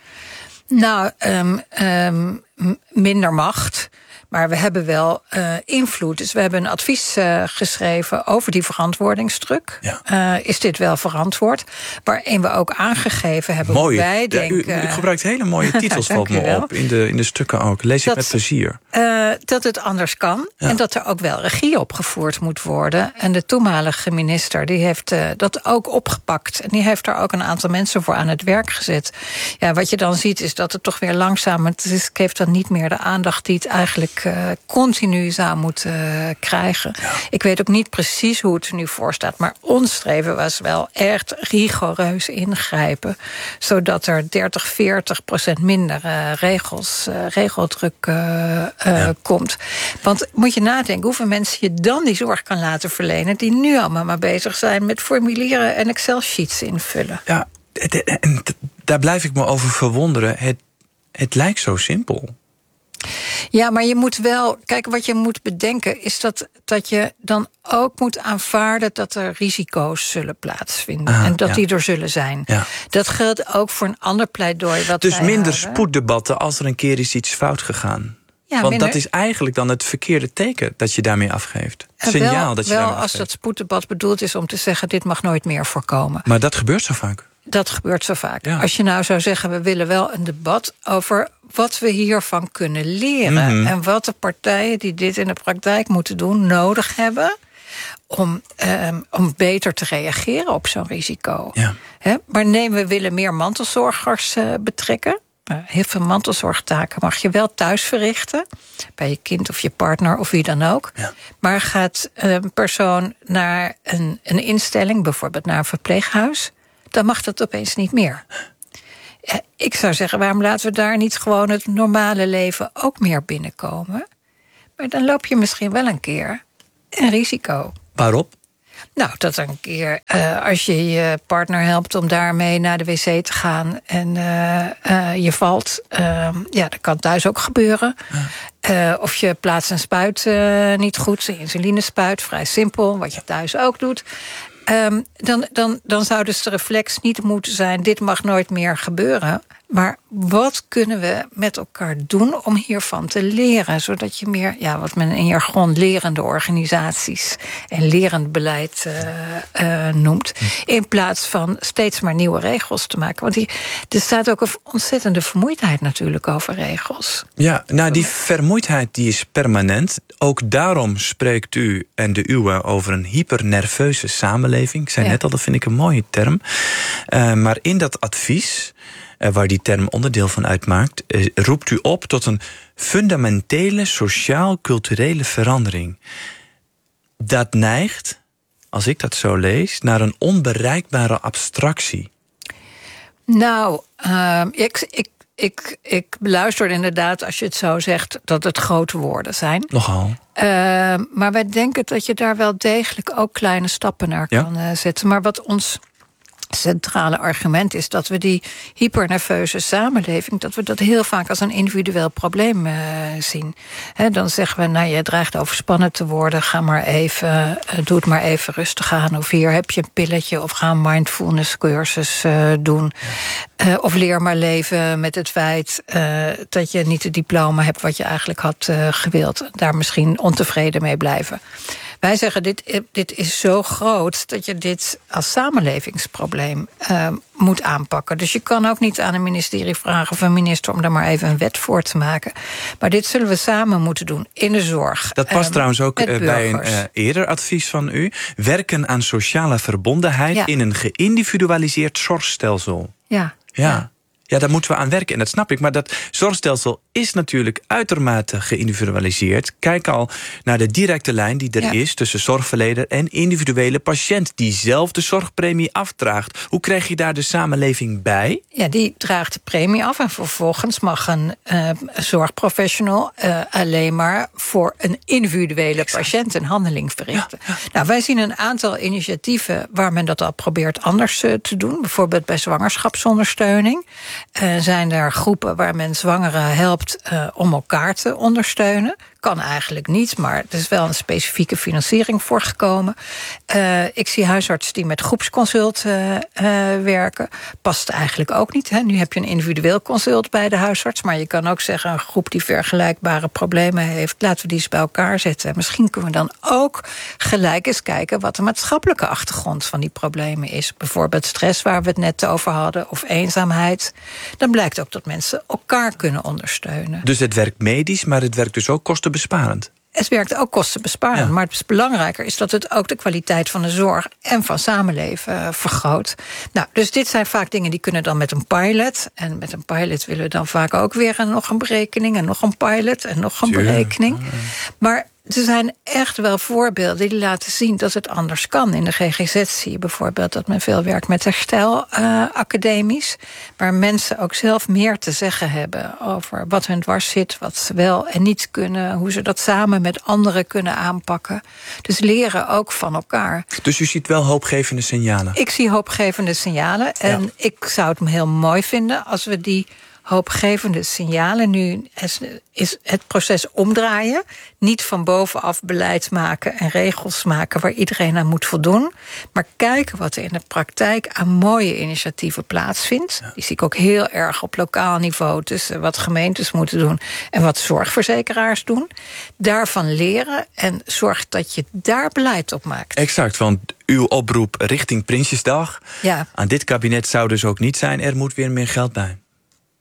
Nou, um, um, minder macht. Maar we hebben wel uh, invloed. Dus we hebben een advies uh, geschreven over die verantwoordingsdruk. Ja. Uh, is dit wel verantwoord? Waarin we ook aangegeven hebben Mooi. hoe wij denken. Ja, u, u gebruikt hele mooie titels, valt me op. In de, in de stukken ook. Lees dat, ik met plezier. Uh, dat het anders kan. Ja. En dat er ook wel regie opgevoerd moet worden. En de toenmalige minister die heeft uh, dat ook opgepakt. En die heeft er ook een aantal mensen voor aan het werk gezet. Ja, wat je dan ziet is dat het toch weer langzaam. Het, is, het geeft dan niet meer de aandacht die het eigenlijk Uh, continu zou moeten uh, krijgen. Ja. Ik weet ook niet precies hoe het er nu voor staat, maar ons streven was wel echt rigoureus ingrijpen, zodat er dertig, veertig procent minder uh, regels, uh, regeldruk uh, uh, ja. komt. Want moet je nadenken hoeveel mensen je dan die zorg kan laten verlenen, die nu allemaal maar bezig zijn met formulieren en Excel-sheets invullen. Ja, en daar blijf ik me over verwonderen. Het, het lijkt zo simpel. Ja, maar je moet wel, kijk, wat je moet bedenken is dat, dat je dan ook moet aanvaarden dat er risico's zullen plaatsvinden. Ah, en dat ja. die er zullen zijn. Ja. Dat geldt ook voor een ander pleidooi wat Dus wij minder houden. Spoeddebatten als er een keer is iets fout gegaan. Ja, Want minder. Dat is eigenlijk dan het verkeerde teken dat je daarmee afgeeft. Het signaal wel, dat je wel daarmee als afgeeft. dat spoeddebat bedoeld is om te zeggen, dit mag nooit meer voorkomen. Maar dat gebeurt zo vaak. Dat gebeurt zo vaak. Ja. Als je nou zou zeggen, we willen wel een debat over wat we hiervan kunnen leren. Mm-hmm. En wat de partijen die dit in de praktijk moeten doen nodig hebben om, um, om beter te reageren op zo'n risico. Ja. He, maar nee, we willen meer mantelzorgers uh, betrekken. Uh, heel veel mantelzorgtaken mag je wel thuis verrichten. Bij je kind of je partner of wie dan ook. Ja. Maar gaat een persoon naar een, een instelling, bijvoorbeeld naar een verpleeghuis, dan mag dat opeens niet meer. Ja, ik zou zeggen, waarom laten we daar niet gewoon het normale leven ook meer binnenkomen? Maar dan loop je misschien wel een keer een risico. Waarop? Nou, dat een keer uh, als je je partner helpt om daarmee naar de wc te gaan en uh, uh, je valt, uh, ja, dat kan thuis ook gebeuren. Uh, of je plaatst een spuit uh, niet goed, een insulinespuit, vrij simpel, wat je thuis ook doet. Um, dan, dan, dan zou dus de reflex niet moeten zijn, dit mag nooit meer gebeuren. Maar wat kunnen we met elkaar doen om hiervan te leren? Zodat je meer, ja, wat men in jargon lerende organisaties en lerend beleid uh, uh, noemt. In plaats van steeds maar nieuwe regels te maken. Want die, er staat ook een ontzettende vermoeidheid natuurlijk over regels. Ja, nou die vermoeidheid die is permanent. Ook daarom spreekt u en de uwe over een hypernerveuze samenleving. Ik zei ja. net al, dat vind ik een mooie term. Uh, maar in dat advies, Uh, waar die term onderdeel van uitmaakt, uh, roept u op tot een fundamentele sociaal-culturele verandering. Dat neigt, als ik dat zo lees, naar een onbereikbare abstractie. Nou, uh, ik, ik, ik, ik beluister inderdaad, als je het zo zegt, dat het grote woorden zijn. Nogal. Uh, maar wij denken dat je daar wel degelijk ook kleine stappen naar ja? kan uh, zetten. Maar wat ons centrale argument is dat we die hypernerveuze samenleving, dat we dat heel vaak als een individueel probleem uh, zien. He, dan zeggen we, nou, je dreigt overspannen te worden, ga maar even, uh, doe het maar even rustig aan. Of hier heb je een pilletje, of ga een mindfulness cursus uh, doen. Uh, of leer maar leven met het feit uh, dat je niet het diploma hebt wat je eigenlijk had uh, gewild. Daar misschien ontevreden mee blijven. Wij zeggen, dit, dit is zo groot dat je dit als samenlevingsprobleem uh, moet aanpakken. Dus je kan ook niet aan een ministerie vragen of een minister om daar maar even een wet voor te maken. Maar dit zullen we samen moeten doen in de zorg. Dat past um, trouwens ook uh, bij een uh, eerder advies van u. Werken aan sociale verbondenheid ja. in een geïndividualiseerd zorgstelsel. Ja. Ja. ja. Ja, daar moeten we aan werken en dat snap ik. Maar dat zorgstelsel is natuurlijk uitermate geïndividualiseerd. Kijk al naar de directe lijn die er ja. is tussen zorgverlener en individuele patiënt, die zelf de zorgpremie afdraagt. Hoe krijg je daar de samenleving bij? Ja, die draagt de premie af en vervolgens mag een uh, zorgprofessional uh, alleen maar voor een individuele exact. patiënt een handeling verrichten. Ja, ja. Nou, wij zien een aantal initiatieven waar men dat al probeert anders uh, te doen. Bijvoorbeeld bij zwangerschapsondersteuning. Uh, zijn er groepen waar men zwangeren helpt uh, om elkaar te ondersteunen. Kan eigenlijk niet, maar er is wel een specifieke financiering voor gekomen. Uh, ik zie huisartsen die met groepsconsult uh, uh, werken. Past eigenlijk ook niet. Hè? Nu heb je een individueel consult bij de huisarts, maar je kan ook zeggen, een groep die vergelijkbare problemen heeft, laten we die eens bij elkaar zetten. Misschien kunnen we dan ook gelijk eens kijken wat de maatschappelijke achtergrond van die problemen is. Bijvoorbeeld stress, waar we het net over hadden, of eenzaamheid. Dan blijkt ook dat mensen elkaar kunnen ondersteunen. Dus het werkt medisch, maar het werkt dus ook kostenbesparend. Het werkt ook kostenbesparend, ja. maar het is belangrijker is dat het ook de kwaliteit van de zorg en van samenleven uh, vergroot. Nou, dus dit zijn vaak dingen die kunnen dan met een pilot. En met een pilot willen we dan vaak ook weer een, nog een berekening en nog een pilot en nog een Tuurlijk. berekening. Maar er zijn echt wel voorbeelden die laten zien dat het anders kan. In de G G Z zie je bijvoorbeeld dat men veel werkt met herstelacademies. Uh, waar mensen ook zelf meer te zeggen hebben over wat hun dwars zit, wat ze wel en niet kunnen, hoe ze dat samen met anderen kunnen aanpakken. Dus leren ook van elkaar. Dus u ziet wel hoopgevende signalen? Ik zie hoopgevende signalen. En ja. ik zou het heel mooi vinden als we die hoopgevende signalen nu is het proces omdraaien. Niet van bovenaf beleid maken en regels maken waar iedereen aan moet voldoen. Maar kijken wat er in de praktijk aan mooie initiatieven plaatsvindt. Ja. Die zie ik ook heel erg op lokaal niveau tussen wat gemeentes moeten doen en wat zorgverzekeraars doen. Daarvan leren en zorg dat je daar beleid op maakt. Exact, want uw oproep richting Prinsjesdag. Ja. Aan dit kabinet zou dus ook niet zijn, er moet weer meer geld bij.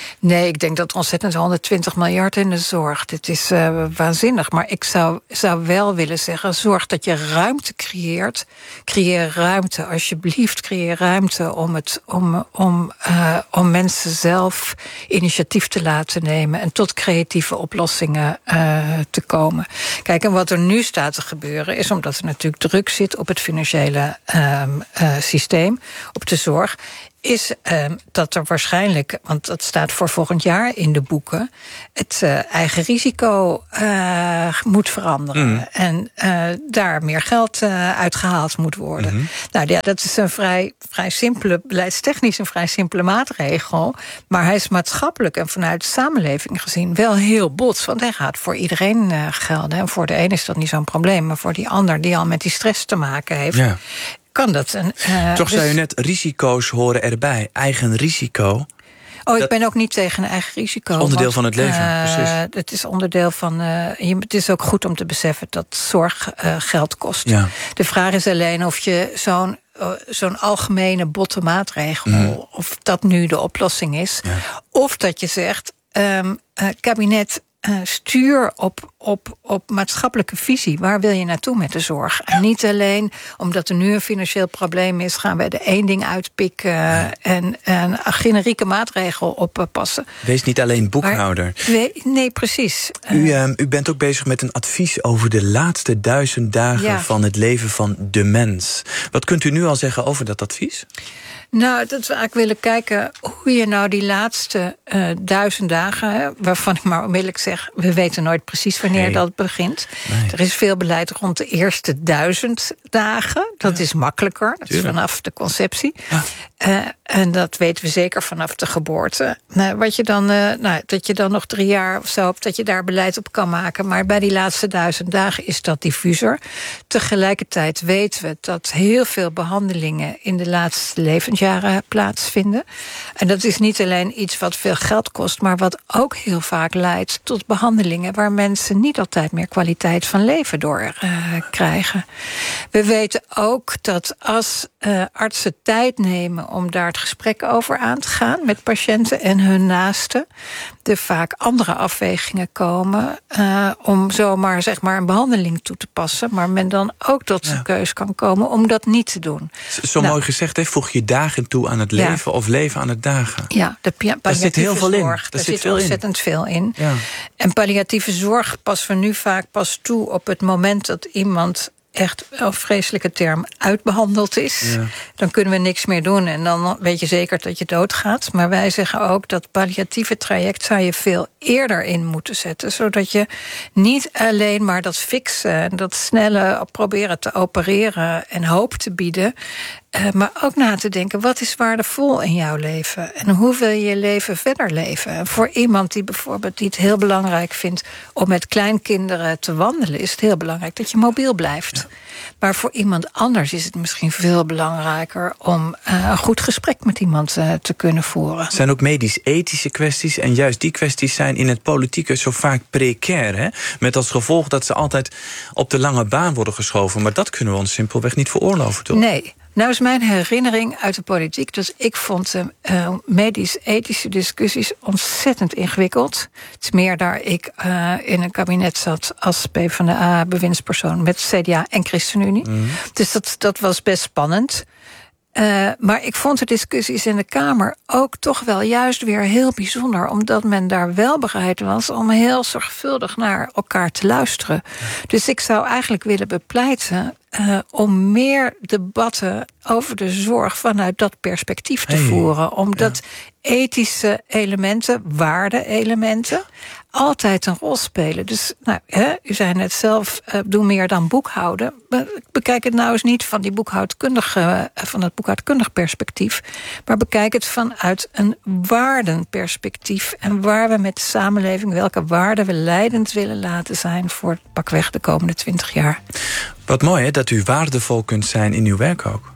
Nee, ik denk dat ontzettend honderdtwintig miljard in de zorg. Dit is uh, waanzinnig. Maar ik zou, zou wel willen zeggen, zorg dat je ruimte creëert. Creëer ruimte, alsjeblieft, creëer ruimte om, het, om, om, uh, om mensen zelf initiatief te laten nemen en tot creatieve oplossingen uh, te komen. Kijk, en wat er nu staat te gebeuren is, omdat er natuurlijk druk zit op het financiële uh, uh, systeem, op de zorg, is uh, dat er waarschijnlijk, want dat staat voor volgend jaar in de boeken, het uh, eigen risico uh, moet veranderen. Mm. En uh, daar meer geld uh, uitgehaald moet worden. Mm-hmm. Nou ja, dat is een vrij, vrij simpele, beleidstechnisch een vrij simpele maatregel. Maar hij is maatschappelijk en vanuit de samenleving gezien wel heel bot. Want hij gaat voor iedereen uh, gelden. En voor de ene is dat niet zo'n probleem, maar voor die ander die al met die stress te maken heeft. Ja. Kan dat een, uh, Toch dus... zei u net, risico's horen erbij. Eigen risico. Oh, ik ben ook niet tegen een eigen risico. Onderdeel want, van het leven, uh, precies. Het is onderdeel van. Uh, je, het is ook goed om te beseffen dat zorg uh, geld kost. Ja. De vraag is alleen of je zo'n uh, zo'n algemene botte maatregel, mm. of dat nu de oplossing is, ja. Of dat je zegt, um, uh, kabinet, Uh, stuur op, op, op maatschappelijke visie. Waar wil je naartoe met de zorg? En niet alleen omdat er nu een financieel probleem is, gaan we er één ding uitpikken ja. en, en een generieke maatregel oppassen. Wees niet alleen boekhouder. Maar, we, nee, precies. U, uh, u bent ook bezig met een advies over de laatste duizend dagen ja. van het leven van de mens. Wat kunt u nu al zeggen over dat advies? Nou, dat we eigenlijk willen kijken hoe je nou die laatste uh, duizend dagen, hè, waarvan ik maar onmiddellijk zeg, we weten nooit precies wanneer nee. dat begint. Nee. Er is veel beleid rond de eerste duizend dagen. Dat ja. is makkelijker. Dat Tuurlijk. is vanaf de conceptie. Ja. Uh, en dat weten we zeker vanaf de geboorte. Nou, wat je dan, uh, nou, dat je dan nog drie jaar of zo, dat je daar beleid op kan maken. Maar bij die laatste duizend dagen is dat diffuser. Tegelijkertijd weten we dat heel veel behandelingen in de laatste levensjaren plaatsvinden. En dat is niet alleen iets wat veel geld kost, maar wat ook heel vaak leidt tot behandelingen waar mensen niet altijd meer kwaliteit van leven door uh, krijgen. We weten ook dat als uh, artsen tijd nemen om daar het gesprek over aan te gaan met patiënten en hun naasten, er vaak andere afwegingen komen uh, om zomaar zeg maar een behandeling toe te passen, maar men dan ook tot zijn ja. keus kan komen om dat niet te doen. Zo nou, mooi gezegd, hè? Voeg je dagen toe aan het leven ja. of leven aan het dagen. Ja, de palliatieve daar zit heel veel zorg, in. Daar, daar zit, zit veel ontzettend in. veel in. Ja. En palliatieve zorg passen we nu vaak pas toe op het moment dat iemand echt, een vreselijke term, uitbehandeld is. Ja. Dan kunnen we niks meer doen en dan weet je zeker dat je doodgaat. Maar wij zeggen ook dat palliatieve traject zou je veel eerder in moeten zetten, zodat je niet alleen maar dat fixen, dat snelle proberen te opereren en hoop te bieden, Uh, maar ook na te denken, wat is waardevol in jouw leven? En hoe wil je je leven verder leven? En voor iemand die bijvoorbeeld die het heel belangrijk vindt om met kleinkinderen te wandelen, is het heel belangrijk dat je mobiel blijft. Ja. Maar voor iemand anders is het misschien veel belangrijker om uh, een goed gesprek met iemand uh, te kunnen voeren. Het zijn ook medisch-ethische kwesties en juist die kwesties zijn in het politieke zo vaak precair. Hè? Met als gevolg dat ze altijd op de lange baan worden geschoven. Maar dat kunnen we ons simpelweg niet veroorloven, toch? Nee. Nou is mijn herinnering uit de politiek, dus ik vond de uh, medisch-ethische discussies ontzettend ingewikkeld. Het is meer daar ik uh, in een kabinet zat als PvdA-bewindspersoon met C D A en ChristenUnie. Mm. Dus dat, dat was best spannend. Uh, maar ik vond de discussies in de Kamer ook toch wel juist weer heel bijzonder, omdat men daar wel bereid was om heel zorgvuldig naar elkaar te luisteren. Dus ik zou eigenlijk willen bepleiten Uh, om meer debatten over de zorg vanuit dat perspectief te hey, voeren. Omdat ja. ethische elementen, waarde-elementen, altijd een rol spelen. Dus nou, hè, u zei net zelf, uh, doe meer dan boekhouden. Bekijk het nou eens niet van, die boekhoudkundige, uh, van het boekhoudkundig perspectief, maar bekijk het vanuit een waardenperspectief. En waar we met de samenleving, welke waarden we leidend willen laten zijn voor pakweg de komende twintig jaar. Wat mooi, hè, dat u waardevol kunt zijn in uw werk ook.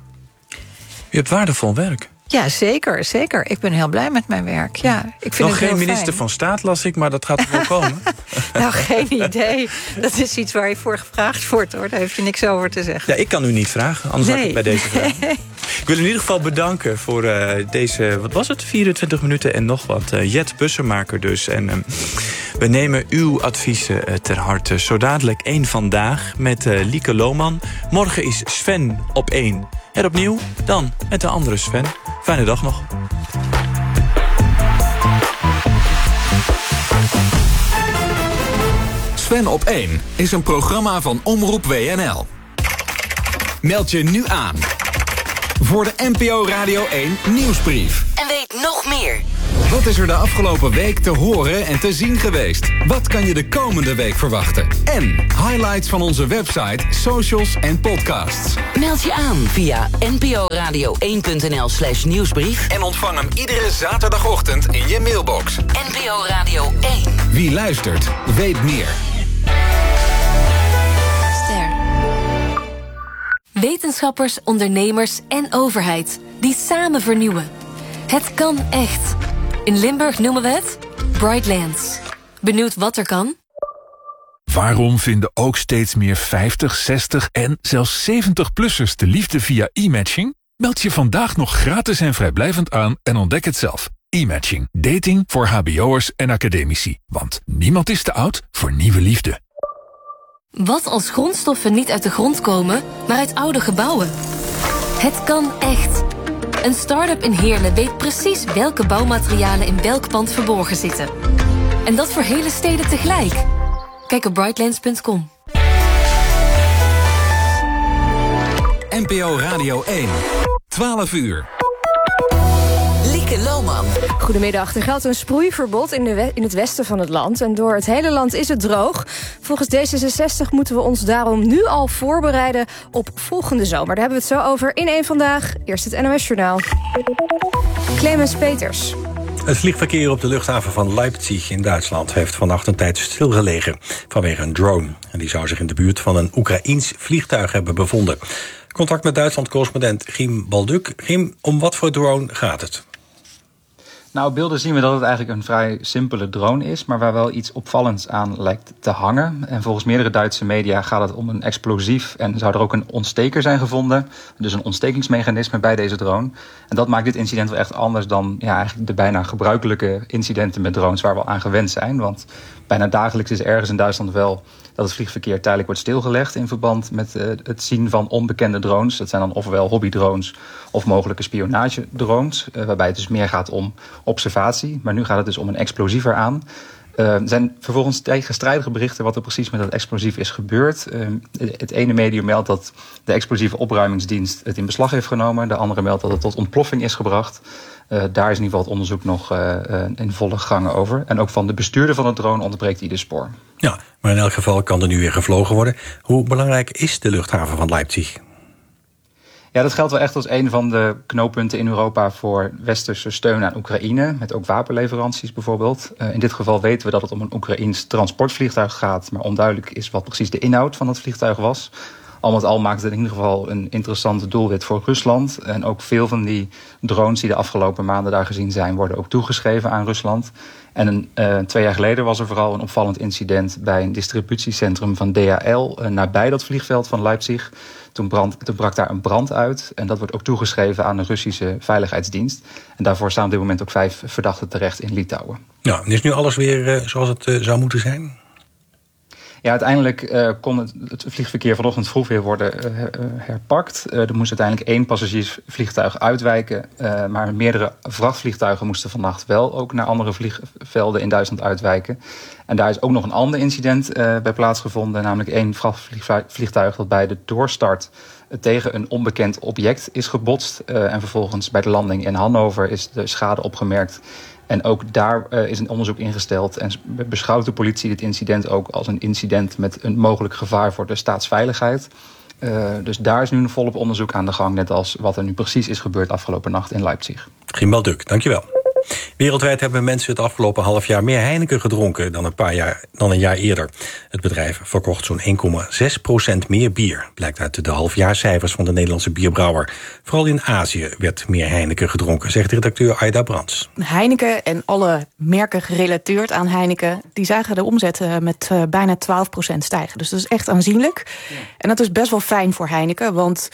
U hebt waardevol werk. Ja, zeker, zeker. Ik ben heel blij met mijn werk. Ja, ik vind Nog het geen heel minister fijn. van Staat, las ik, maar dat gaat er wel komen. Nou, geen idee. Dat is iets waar je voor gevraagd wordt, hoor. Daar heeft je niks over te zeggen. Ja, ik kan u niet vragen, anders nee. had ik bij deze vraag. Ik wil in ieder geval bedanken voor uh, deze, wat was het, vierentwintig minuten en nog wat. Uh, Jet Bussemaker dus. En uh, we nemen uw adviezen uh, ter harte. Zo dadelijk één Vandaag met uh, Lieke Lohman. Morgen is Sven op één. En opnieuw, dan met de andere Sven. Fijne dag nog. Sven op één is een programma van Omroep W N L. Meld je nu aan voor de N P O Radio één Nieuwsbrief. En weet nog meer. Wat is er de afgelopen week te horen en te zien geweest? Wat kan je de komende week verwachten? En highlights van onze website, socials en podcasts. Meld je aan via nporadio één punt n l slash nieuwsbrief. En ontvang hem iedere zaterdagochtend in je mailbox. N P O Radio één. Wie luistert, weet meer. Ster. Wetenschappers, ondernemers en overheid die samen vernieuwen. Het kan echt. In Limburg noemen we het Brightlands. Benieuwd wat er kan? Waarom vinden ook steeds meer vijftig, zestig en zelfs zeventig-plussers de liefde via e-matching? Meld je vandaag nog gratis en vrijblijvend aan en ontdek het zelf. E-matching. Dating voor hbo'ers en academici. Want niemand is te oud voor nieuwe liefde. Wat als grondstoffen niet uit de grond komen, maar uit oude gebouwen? Het kan echt. Een start-up in Heerlen weet precies welke bouwmaterialen in welk pand verborgen zitten. En dat voor hele steden tegelijk. Kijk op brightlands punt com. N P O Radio één. twaalf uur. Lieke Lohman. Goedemiddag. Er geldt een sproeiverbod in, de we- in het westen van het land. En door het hele land is het droog. Volgens D zesenzestig moeten we ons daarom nu al voorbereiden op volgende zomer. Daar hebben we het zo over in één Vandaag. Eerst het N O S-journaal. Clemens Peters. Het vliegverkeer op de luchthaven van Leipzig in Duitsland heeft vannacht een tijd stilgelegen vanwege een drone. En die zou zich in de buurt van een Oekraïens vliegtuig hebben bevonden. Contact met Duitsland-correspondent Giem Balduk. Giem, om wat voor drone gaat het? Nou, op beelden zien we dat het eigenlijk een vrij simpele drone is, maar waar wel iets opvallends aan lijkt te hangen. En volgens meerdere Duitse media gaat het om een explosief en zou er ook een ontsteker zijn gevonden. Dus een ontstekingsmechanisme bij deze drone. En dat maakt dit incident wel echt anders dan ja, eigenlijk de bijna gebruikelijke incidenten met drones waar we al aan gewend zijn. Want bijna dagelijks is ergens in Duitsland wel dat het vliegverkeer tijdelijk wordt stilgelegd in verband met uh, het zien van onbekende drones. Dat zijn dan ofwel hobbydrones of mogelijke spionagedrones, uh, waarbij het dus meer gaat om observatie. Maar nu gaat het dus om een explosief eraan. Uh, er zijn vervolgens tegenstrijdige berichten wat er precies met dat explosief is gebeurd. Uh, het ene medium meldt dat de explosieve opruimingsdienst het in beslag heeft genomen. De andere meldt dat het tot ontploffing is gebracht. Uh, daar is in ieder geval het onderzoek nog uh, uh, in volle gangen over. En ook van de bestuurder van de drone ontbreekt ieder spoor. Ja, maar in elk geval kan er nu weer gevlogen worden. Hoe belangrijk is de luchthaven van Leipzig? Ja, dat geldt wel echt als een van de knooppunten in Europa voor westerse steun aan Oekraïne. Met ook wapenleveranties bijvoorbeeld. Uh, in dit geval weten we dat het om een Oekraïens transportvliegtuig gaat. Maar onduidelijk is wat precies de inhoud van dat vliegtuig was. Al met al maakt het in ieder geval een interessante doelwit voor Rusland. En ook veel van die drones die de afgelopen maanden daar gezien zijn, worden ook toegeschreven aan Rusland. En een, uh, twee jaar geleden was er vooral een opvallend incident bij een distributiecentrum van D H L uh, nabij dat vliegveld van Leipzig. Toen, brand, toen brak daar een brand uit. En dat wordt ook toegeschreven aan de Russische veiligheidsdienst. En daarvoor staan op dit moment ook vijf verdachten terecht in Litouwen. Nou, is nu alles weer uh, zoals het uh, zou moeten zijn? Ja, uiteindelijk uh, kon het, het vliegverkeer vanochtend vroeg weer worden uh, herpakt. Uh, er moest uiteindelijk één passagiersvliegtuig uitwijken. Uh, maar meerdere vrachtvliegtuigen moesten vannacht wel ook naar andere vliegvelden in Duitsland uitwijken. En daar is ook nog een ander incident uh, bij plaatsgevonden. Namelijk één vrachtvliegtuig dat bij de doorstart tegen een onbekend object is gebotst. Uh, en vervolgens bij de landing in Hannover is de schade opgemerkt. En ook daar uh, is een onderzoek ingesteld en beschouwt de politie dit incident ook als een incident met een mogelijk gevaar voor de staatsveiligheid. Uh, dus daar is nu een volop onderzoek aan de gang, net als wat er nu precies is gebeurd afgelopen nacht in Leipzig. Giem Balduk, dankjewel. Wereldwijd hebben mensen het afgelopen half jaar meer Heineken gedronken dan een paar jaar dan een jaar eerder. Het bedrijf verkocht zo'n één komma zes procent meer bier, blijkt uit de halfjaarcijfers van de Nederlandse bierbrouwer. Vooral in Azië werd meer Heineken gedronken, zegt redacteur Aida Brands. Heineken en alle merken gerelateerd aan Heineken, die zagen de omzet met uh, bijna twaalf procent stijgen. Dus dat is echt aanzienlijk. Ja. En dat is best wel fijn voor Heineken, want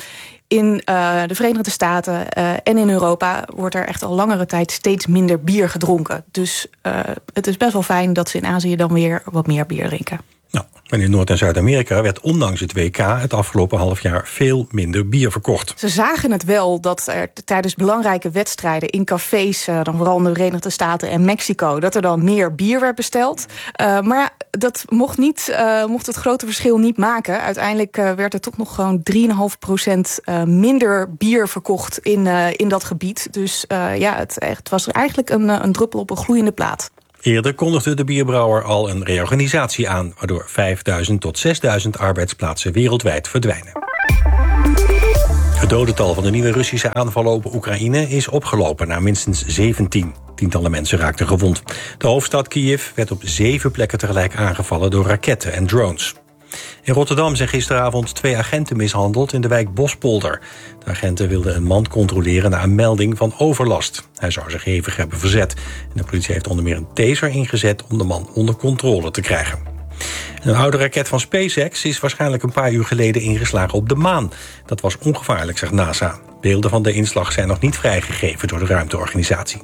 In uh, de Verenigde Staten uh, en in Europa wordt er echt al langere tijd steeds minder bier gedronken. Dus uh, het is best wel fijn dat ze in Azië dan weer wat meer bier drinken. Nou, en in Noord- en Zuid-Amerika werd ondanks het W K het afgelopen half jaar veel minder bier verkocht. Ze zagen het wel dat er tijdens belangrijke wedstrijden in cafés, uh, dan vooral in de Verenigde Staten en Mexico, dat er dan meer bier werd besteld. Uh, maar ja, dat mocht, niet, uh, mocht het grote verschil niet maken. Uiteindelijk uh, werd er toch nog gewoon drie komma vijf procent uh, minder bier verkocht in, uh, in dat gebied. Dus uh, ja, het, het was eigenlijk een, een druppel op een gloeiende plaat. Eerder kondigde de bierbrouwer al een reorganisatie aan, waardoor vijfduizend tot zesduizend arbeidsplaatsen wereldwijd verdwijnen. Het dodental van de nieuwe Russische aanvallen op Oekraïne is opgelopen naar minstens zeventien. Tientallen mensen raakten gewond. De hoofdstad Kiev werd op zeven plekken tegelijk aangevallen door raketten en drones. In Rotterdam zijn gisteravond twee agenten mishandeld in de wijk Bospolder. De agenten wilden een man controleren na een melding van overlast. Hij zou zich hevig hebben verzet. En de politie heeft onder meer een taser ingezet om de man onder controle te krijgen. Een oude raket van SpaceX is waarschijnlijk een paar uur geleden ingeslagen op de maan. Dat was ongevaarlijk, zegt NASA. Beelden van de inslag zijn nog niet vrijgegeven door de ruimteorganisatie.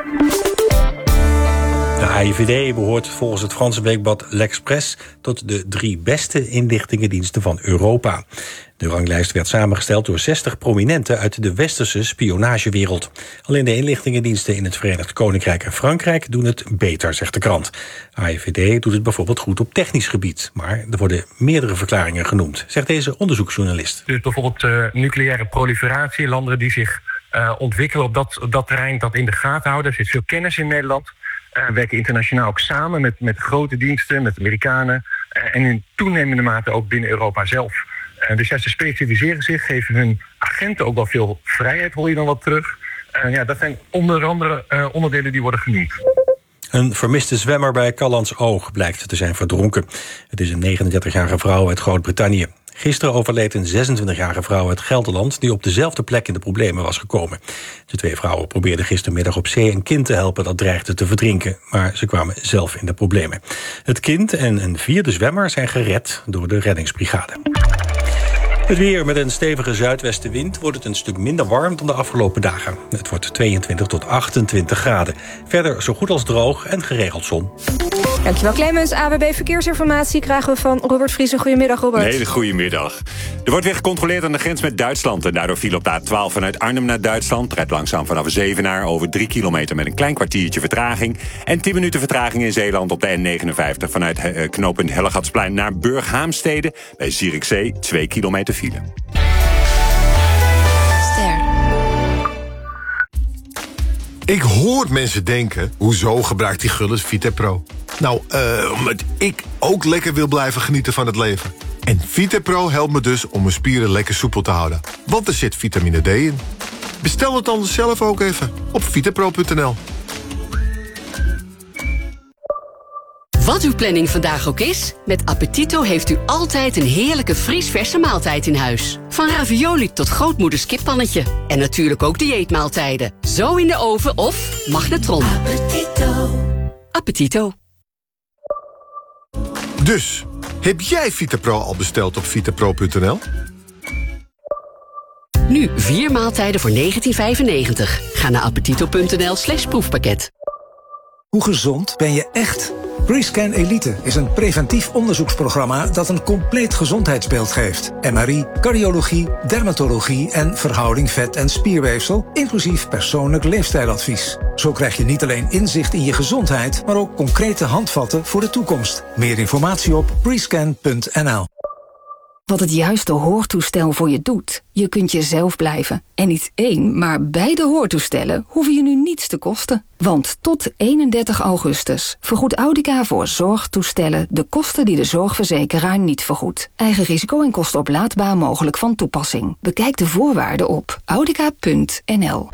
De A I V D behoort volgens het Franse weekblad L'Express tot de drie beste inlichtingendiensten van Europa. De ranglijst werd samengesteld door zestig prominenten uit de westerse spionagewereld. Alleen de inlichtingendiensten in het Verenigd Koninkrijk en Frankrijk doen het beter, zegt de krant. A I V D doet het bijvoorbeeld goed op technisch gebied, maar er worden meerdere verklaringen genoemd, zegt deze onderzoeksjournalist. Dus bijvoorbeeld uh, nucleaire proliferatie, landen die zich uh, ontwikkelen op dat, op dat terrein, dat in de gaten houden. Er zit veel kennis in Nederland. Uh, werken internationaal ook samen met, met grote diensten, met Amerikanen uh, en in toenemende mate ook binnen Europa zelf. Uh, dus ja, ze specialiseren zich, geven hun agenten ook wel veel vrijheid, hoor je dan wat terug. Uh, ja, dat zijn onder andere uh, onderdelen die worden genoemd. Een vermiste zwemmer bij Callantsoog blijkt te zijn verdronken. Het is een negenendertigjarige vrouw uit Groot-Brittannië. Gisteren overleed een zesentwintigjarige vrouw uit Gelderland die op dezelfde plek in de problemen was gekomen. De twee vrouwen probeerden gistermiddag op zee een kind te helpen dat dreigde te verdrinken, maar ze kwamen zelf in de problemen. Het kind en een vierde zwemmer zijn gered door de reddingsbrigade. Het weer met een stevige zuidwestenwind wordt het een stuk minder warm dan de afgelopen dagen. Het wordt tweeëntwintig tot achtentwintig graden. Verder zo goed als droog en geregeld zon. Dankjewel Clemens. A W B Verkeersinformatie krijgen we van Robert Vriesen. Goedemiddag Robert. Een hele goedemiddag. Er wordt weer gecontroleerd aan de grens met Duitsland. En daardoor viel op de A twaalf vanuit Arnhem naar Duitsland. Rijdt langzaam vanaf Zevenaar over drie kilometer met een klein kwartiertje vertraging. En tien minuten vertraging in Zeeland op de N negenenvijftig vanuit uh, knooppunt Hellegatsplein naar Burghaamstede. Bij Zierikzee twee kilometer file. Ster. Ik hoor mensen denken, hoezo gebruikt die Gullis Vitapro? Nou, uh, omdat ik ook lekker wil blijven genieten van het leven. En Vitapro helpt me dus om mijn spieren lekker soepel te houden. Want er zit vitamine D in. Bestel het dan zelf ook even op vitapro punt n l. Wat uw planning vandaag ook is, met Appetito heeft u altijd een heerlijke vriesverse maaltijd in huis. Van ravioli tot grootmoeders kippannetje. En natuurlijk ook dieetmaaltijden. Zo in de oven of magnetron. Appetito. Appetito. Dus, heb jij Vitapro al besteld op vitapro punt n l? Nu vier maaltijden voor negentien vijfennegentig. Ga naar appetito punt n l slash proefpakket. Hoe gezond ben je echt? Rescan Elite is een preventief onderzoeksprogramma dat een compleet gezondheidsbeeld geeft. M R I, cardiologie, dermatologie en verhouding vet- en spierweefsel, inclusief persoonlijk leefstijladvies. Zo krijg je niet alleen inzicht in je gezondheid, maar ook concrete handvatten voor de toekomst. Meer informatie op rescan punt n l. Wat het juiste hoortoestel voor je doet. Je kunt jezelf blijven. En niet één, maar beide hoortoestellen hoeven je nu niets te kosten. Want tot eenendertig augustus vergoedt Audica voor zorgtoestellen de kosten die de zorgverzekeraar niet vergoedt. Eigen risico en kosten oplaadbaar mogelijk van toepassing. Bekijk de voorwaarden op audica punt n l.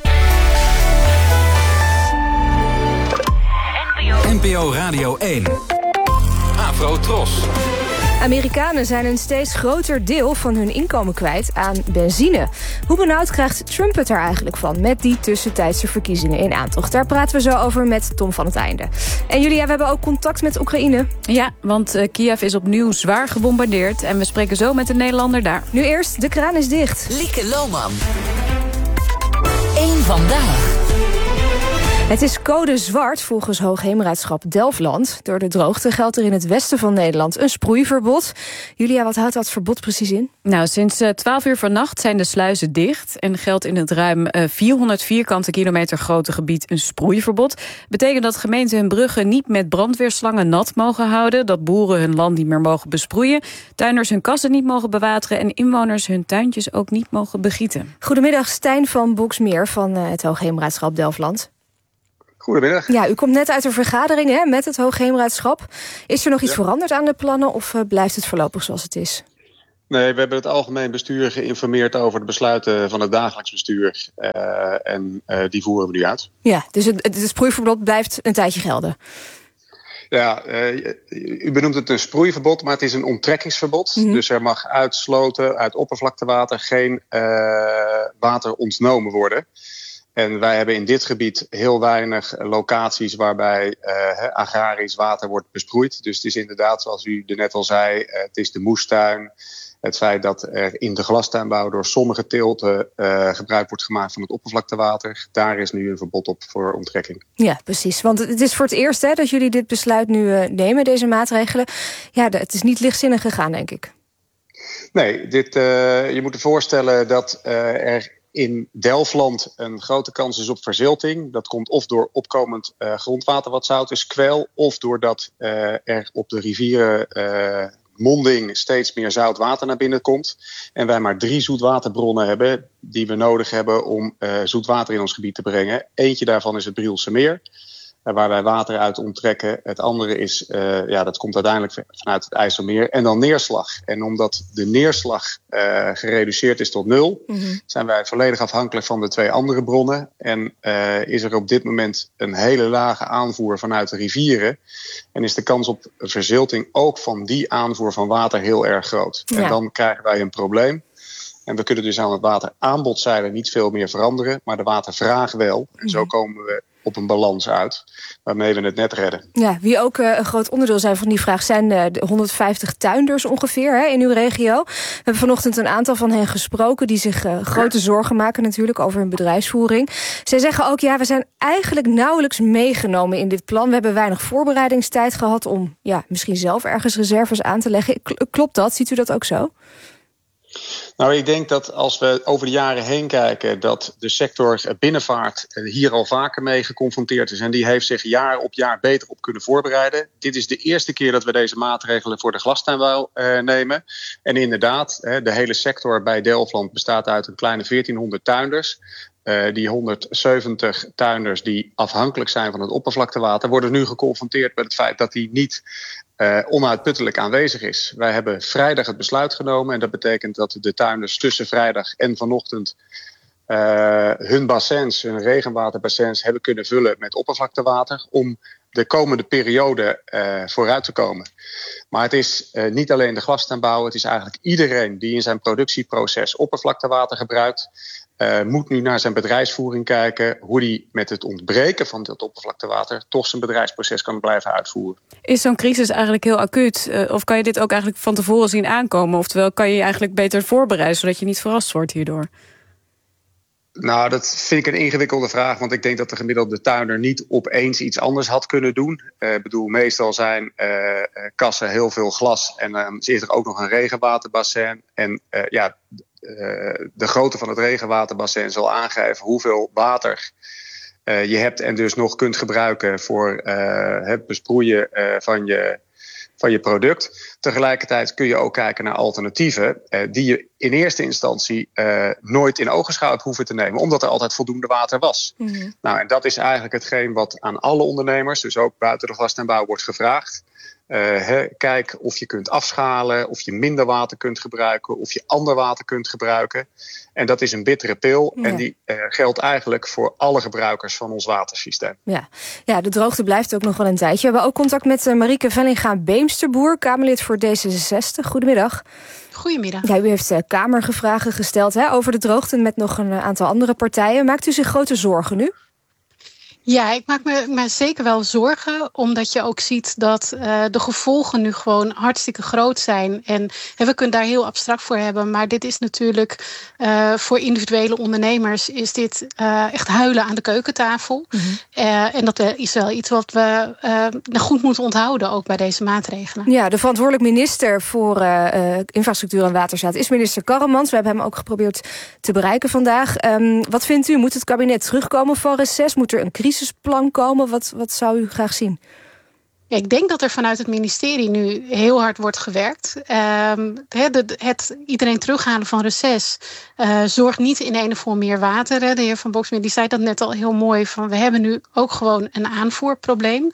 N P O Radio één. Afro Tros. Amerikanen zijn een steeds groter deel van hun inkomen kwijt aan benzine. Hoe benauwd krijgt Trump het er eigenlijk van met die tussentijdse verkiezingen in aantocht? Daar praten we zo over met Tom van het Einde. En Julia, we hebben ook contact met Oekraïne. Ja, want uh, Kiev is opnieuw zwaar gebombardeerd en we spreken zo met een Nederlander daar. Nu eerst, de kraan is dicht. Lieke Lohman. Eén vandaag. Het is code zwart volgens Hoogheemraadschap Delfland. Door de droogte geldt er in het westen van Nederland een sproeiverbod. Julia, wat houdt dat verbod precies in? Nou, sinds uh, twaalf uur vannacht zijn de sluizen dicht en geldt in het ruim uh, vierhonderd vierkante kilometer grote gebied een sproeiverbod. Betekent dat gemeenten hun bruggen niet met brandweerslangen nat mogen houden, dat boeren hun land niet meer mogen besproeien, tuinders hun kassen niet mogen bewateren en inwoners hun tuintjes ook niet mogen begieten. Goedemiddag, Stijn van Boksmeer van uh, het Hoogheemraadschap Delfland. Goedemiddag. Ja, u komt net uit een vergadering hè, met het Hoogheemraadschap. Is er nog iets ja. veranderd aan de plannen of uh, blijft het voorlopig zoals het is? Nee, we hebben het algemeen bestuur geïnformeerd over de besluiten van het dagelijks bestuur. Uh, en uh, die voeren we nu uit. Ja, dus het, het sproeiverbod blijft een tijdje gelden. Ja, uh, u benoemt het een sproeiverbod, maar het is een onttrekkingsverbod. Mm-hmm. Dus er mag uit sloten, uit oppervlaktewater geen uh, water ontnomen worden. En wij hebben in dit gebied heel weinig locaties waarbij uh, agrarisch water wordt besproeid. Dus het is inderdaad, zoals u er net al zei, uh, het is de moestuin. Het feit dat er in de glastuinbouw door sommige teelten uh, gebruik wordt gemaakt van het oppervlaktewater. Daar is nu een verbod op voor onttrekking. Ja, precies. Want het is voor het eerst hè, dat jullie dit besluit nu uh, nemen, deze maatregelen. Ja, het is niet lichtzinnig gegaan, denk ik. Nee, dit, uh, je moet je voorstellen dat uh, er in Delfland een grote kans is op verzilting. Dat komt of door opkomend uh, grondwater wat zout is, kwel, of doordat uh, er op de rivieren uh, monding steeds meer zout water naar binnen komt. En wij maar drie zoetwaterbronnen hebben die we nodig hebben om uh, zoet water in ons gebied te brengen. Eentje daarvan is het Brielse Meer, waar wij water uit onttrekken. Het andere is, uh, ja, dat komt uiteindelijk vanuit het IJsselmeer. En dan neerslag. En omdat de neerslag uh, gereduceerd is tot nul, mm-hmm. zijn wij volledig afhankelijk van de twee andere bronnen. En uh, is er op dit moment een hele lage aanvoer vanuit de rivieren. En is de kans op verzilting ook van die aanvoer van water heel erg groot. Ja. En dan krijgen wij een probleem. En we kunnen dus aan het wateraanbodzijde niet veel meer veranderen, maar de watervraag wel. En zo komen we op een balans uit, waarmee we het net redden. Ja, wie ook uh, een groot onderdeel zijn van die vraag zijn uh, de honderdvijftig tuinders ongeveer hè, in uw regio. We hebben vanochtend een aantal van hen gesproken die zich uh, grote zorgen maken natuurlijk over hun bedrijfsvoering. Zij zeggen ook, ja, we zijn eigenlijk nauwelijks meegenomen in dit plan. We hebben weinig voorbereidingstijd gehad om ja, misschien zelf ergens reserves aan te leggen. Klopt dat? Ziet u dat ook zo? Nou, ik denk dat als we over de jaren heen kijken, dat de sector binnenvaart hier al vaker mee geconfronteerd is. En die heeft zich jaar op jaar beter op kunnen voorbereiden. Dit is de eerste keer dat we deze maatregelen voor de glastuinbouw uh, nemen. En inderdaad, de hele sector bij Delfland bestaat uit een kleine veertienhonderd tuinders. Uh, die honderdzeventig tuinders die afhankelijk zijn van het oppervlaktewater worden nu geconfronteerd met het feit dat die niet uh, onuitputtelijk aanwezig is. Wij hebben vrijdag het besluit genomen en dat betekent dat de tuinders tussen vrijdag en vanochtend uh, hun bassins, hun regenwaterbassins hebben kunnen vullen met oppervlaktewater om de komende periode uh, vooruit te komen. Maar het is uh, niet alleen de glastuinbouw, het is eigenlijk iedereen die in zijn productieproces oppervlaktewater gebruikt. Uh, moet nu naar zijn bedrijfsvoering kijken hoe hij met het ontbreken van dat oppervlaktewater toch zijn bedrijfsproces kan blijven uitvoeren. Is zo'n crisis eigenlijk heel acuut? Uh, of kan je dit ook eigenlijk van tevoren zien aankomen? Oftewel, kan je je eigenlijk beter voorbereiden zodat je niet verrast wordt hierdoor? Nou, dat vind ik een ingewikkelde vraag, want ik denk dat de gemiddelde tuinder niet opeens iets anders had kunnen doen. Ik uh, bedoel, meestal zijn uh, kassen heel veel glas en dan uh, zit er ook nog een regenwaterbassin. En uh, ja, uh, de grootte van het regenwaterbassin zal aangeven hoeveel water uh, je hebt en dus nog kunt gebruiken voor uh, het besproeien uh, van je van je product. Tegelijkertijd kun je ook kijken naar alternatieven uh, die je in eerste instantie uh, nooit in ogenschouw heb hoeven te nemen, omdat er altijd voldoende water was. Mm-hmm. Nou, en dat is eigenlijk hetgeen wat aan alle ondernemers, dus ook buiten de vast en bouw, wordt gevraagd. Uh, he, kijk of je kunt afschalen, of je minder water kunt gebruiken, of je ander water kunt gebruiken. En dat is een bittere pil. Ja. En die uh, geldt eigenlijk voor alle gebruikers van ons watersysteem. Ja. ja, de droogte blijft ook nog wel een tijdje. We hebben ook contact met uh, Marieke Vellinga-Beemsterboer, Kamerlid voor D zesenzestig. Goedemiddag. Goedemiddag. Ja, u heeft uh, Kamergevragen gesteld hè, over de droogte met nog een aantal andere partijen. Maakt u zich grote zorgen nu? Ja, ik maak me, me zeker wel zorgen, omdat je ook ziet dat uh, de gevolgen nu gewoon hartstikke groot zijn. En, en we kunnen daar heel abstract voor hebben, maar dit is natuurlijk uh, voor individuele ondernemers is dit uh, echt huilen aan de keukentafel. Mm-hmm. Uh, en dat is wel iets wat we uh, goed moeten onthouden, ook bij deze maatregelen. Ja, de verantwoordelijk minister voor uh, uh, infrastructuur en waterstaat is minister Karremans. We hebben hem ook geprobeerd te bereiken vandaag. Um, wat vindt u? Moet het kabinet terugkomen van reces? Moet er een crisis plan komen? Wat, wat zou u graag zien? Ja, ik denk dat er vanuit het ministerie nu heel hard wordt gewerkt. Um, het, het iedereen terughalen van reces uh, zorgt niet in ene voor meer water. De heer Van Boxmeer die zei dat net al heel mooi. Van we hebben nu ook gewoon een aanvoerprobleem.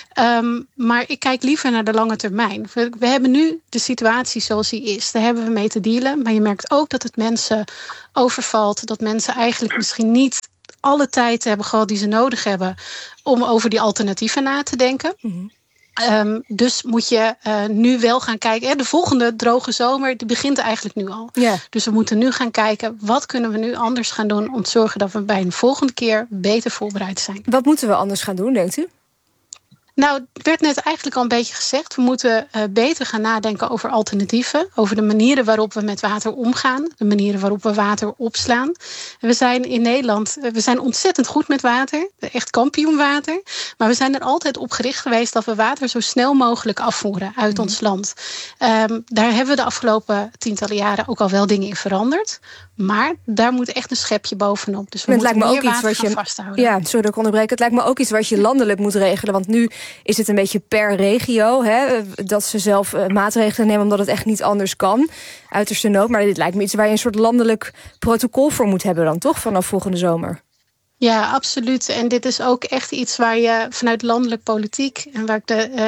Um, maar ik kijk liever naar de lange termijn. We, we hebben nu de situatie zoals die is. Daar hebben we mee te dealen. Maar je merkt ook dat het mensen overvalt. Dat mensen eigenlijk misschien niet alle tijd hebben gehad die ze nodig hebben om over die alternatieven na te denken. Mm-hmm. Um, dus moet je uh, nu wel gaan kijken. Hè, de volgende droge zomer die begint eigenlijk nu al. Yeah. Dus we moeten nu gaan kijken, wat kunnen we nu anders gaan doen om te zorgen dat we bij een volgende keer beter voorbereid zijn. Wat moeten we anders gaan doen, denkt u? Nou, het werd net eigenlijk al een beetje gezegd. We moeten uh, beter gaan nadenken over alternatieven. Over de manieren waarop we met water omgaan. De manieren waarop we water opslaan. En we zijn in Nederland, uh, we zijn ontzettend goed met water. Echt kampioenwater. Maar we zijn er altijd op gericht geweest dat we water zo snel mogelijk afvoeren uit mm. ons land. Um, daar hebben we de afgelopen tientallen jaren ook al wel dingen in veranderd. Maar daar moet echt een schepje bovenop. Dus we het moeten lijkt me meer ook iets water wat je, vasthouden. Ja, sorry dat ik onderbreek. Het lijkt me ook iets wat je landelijk moet regelen. Want nu is het een beetje per regio. Hè, dat ze zelf uh, maatregelen nemen omdat het echt niet anders kan. Uiterste nood. Maar dit lijkt me iets waar je een soort landelijk protocol voor moet hebben dan toch? Vanaf volgende zomer. Ja, absoluut. En dit is ook echt iets waar je vanuit landelijk politiek en waar ik de uh,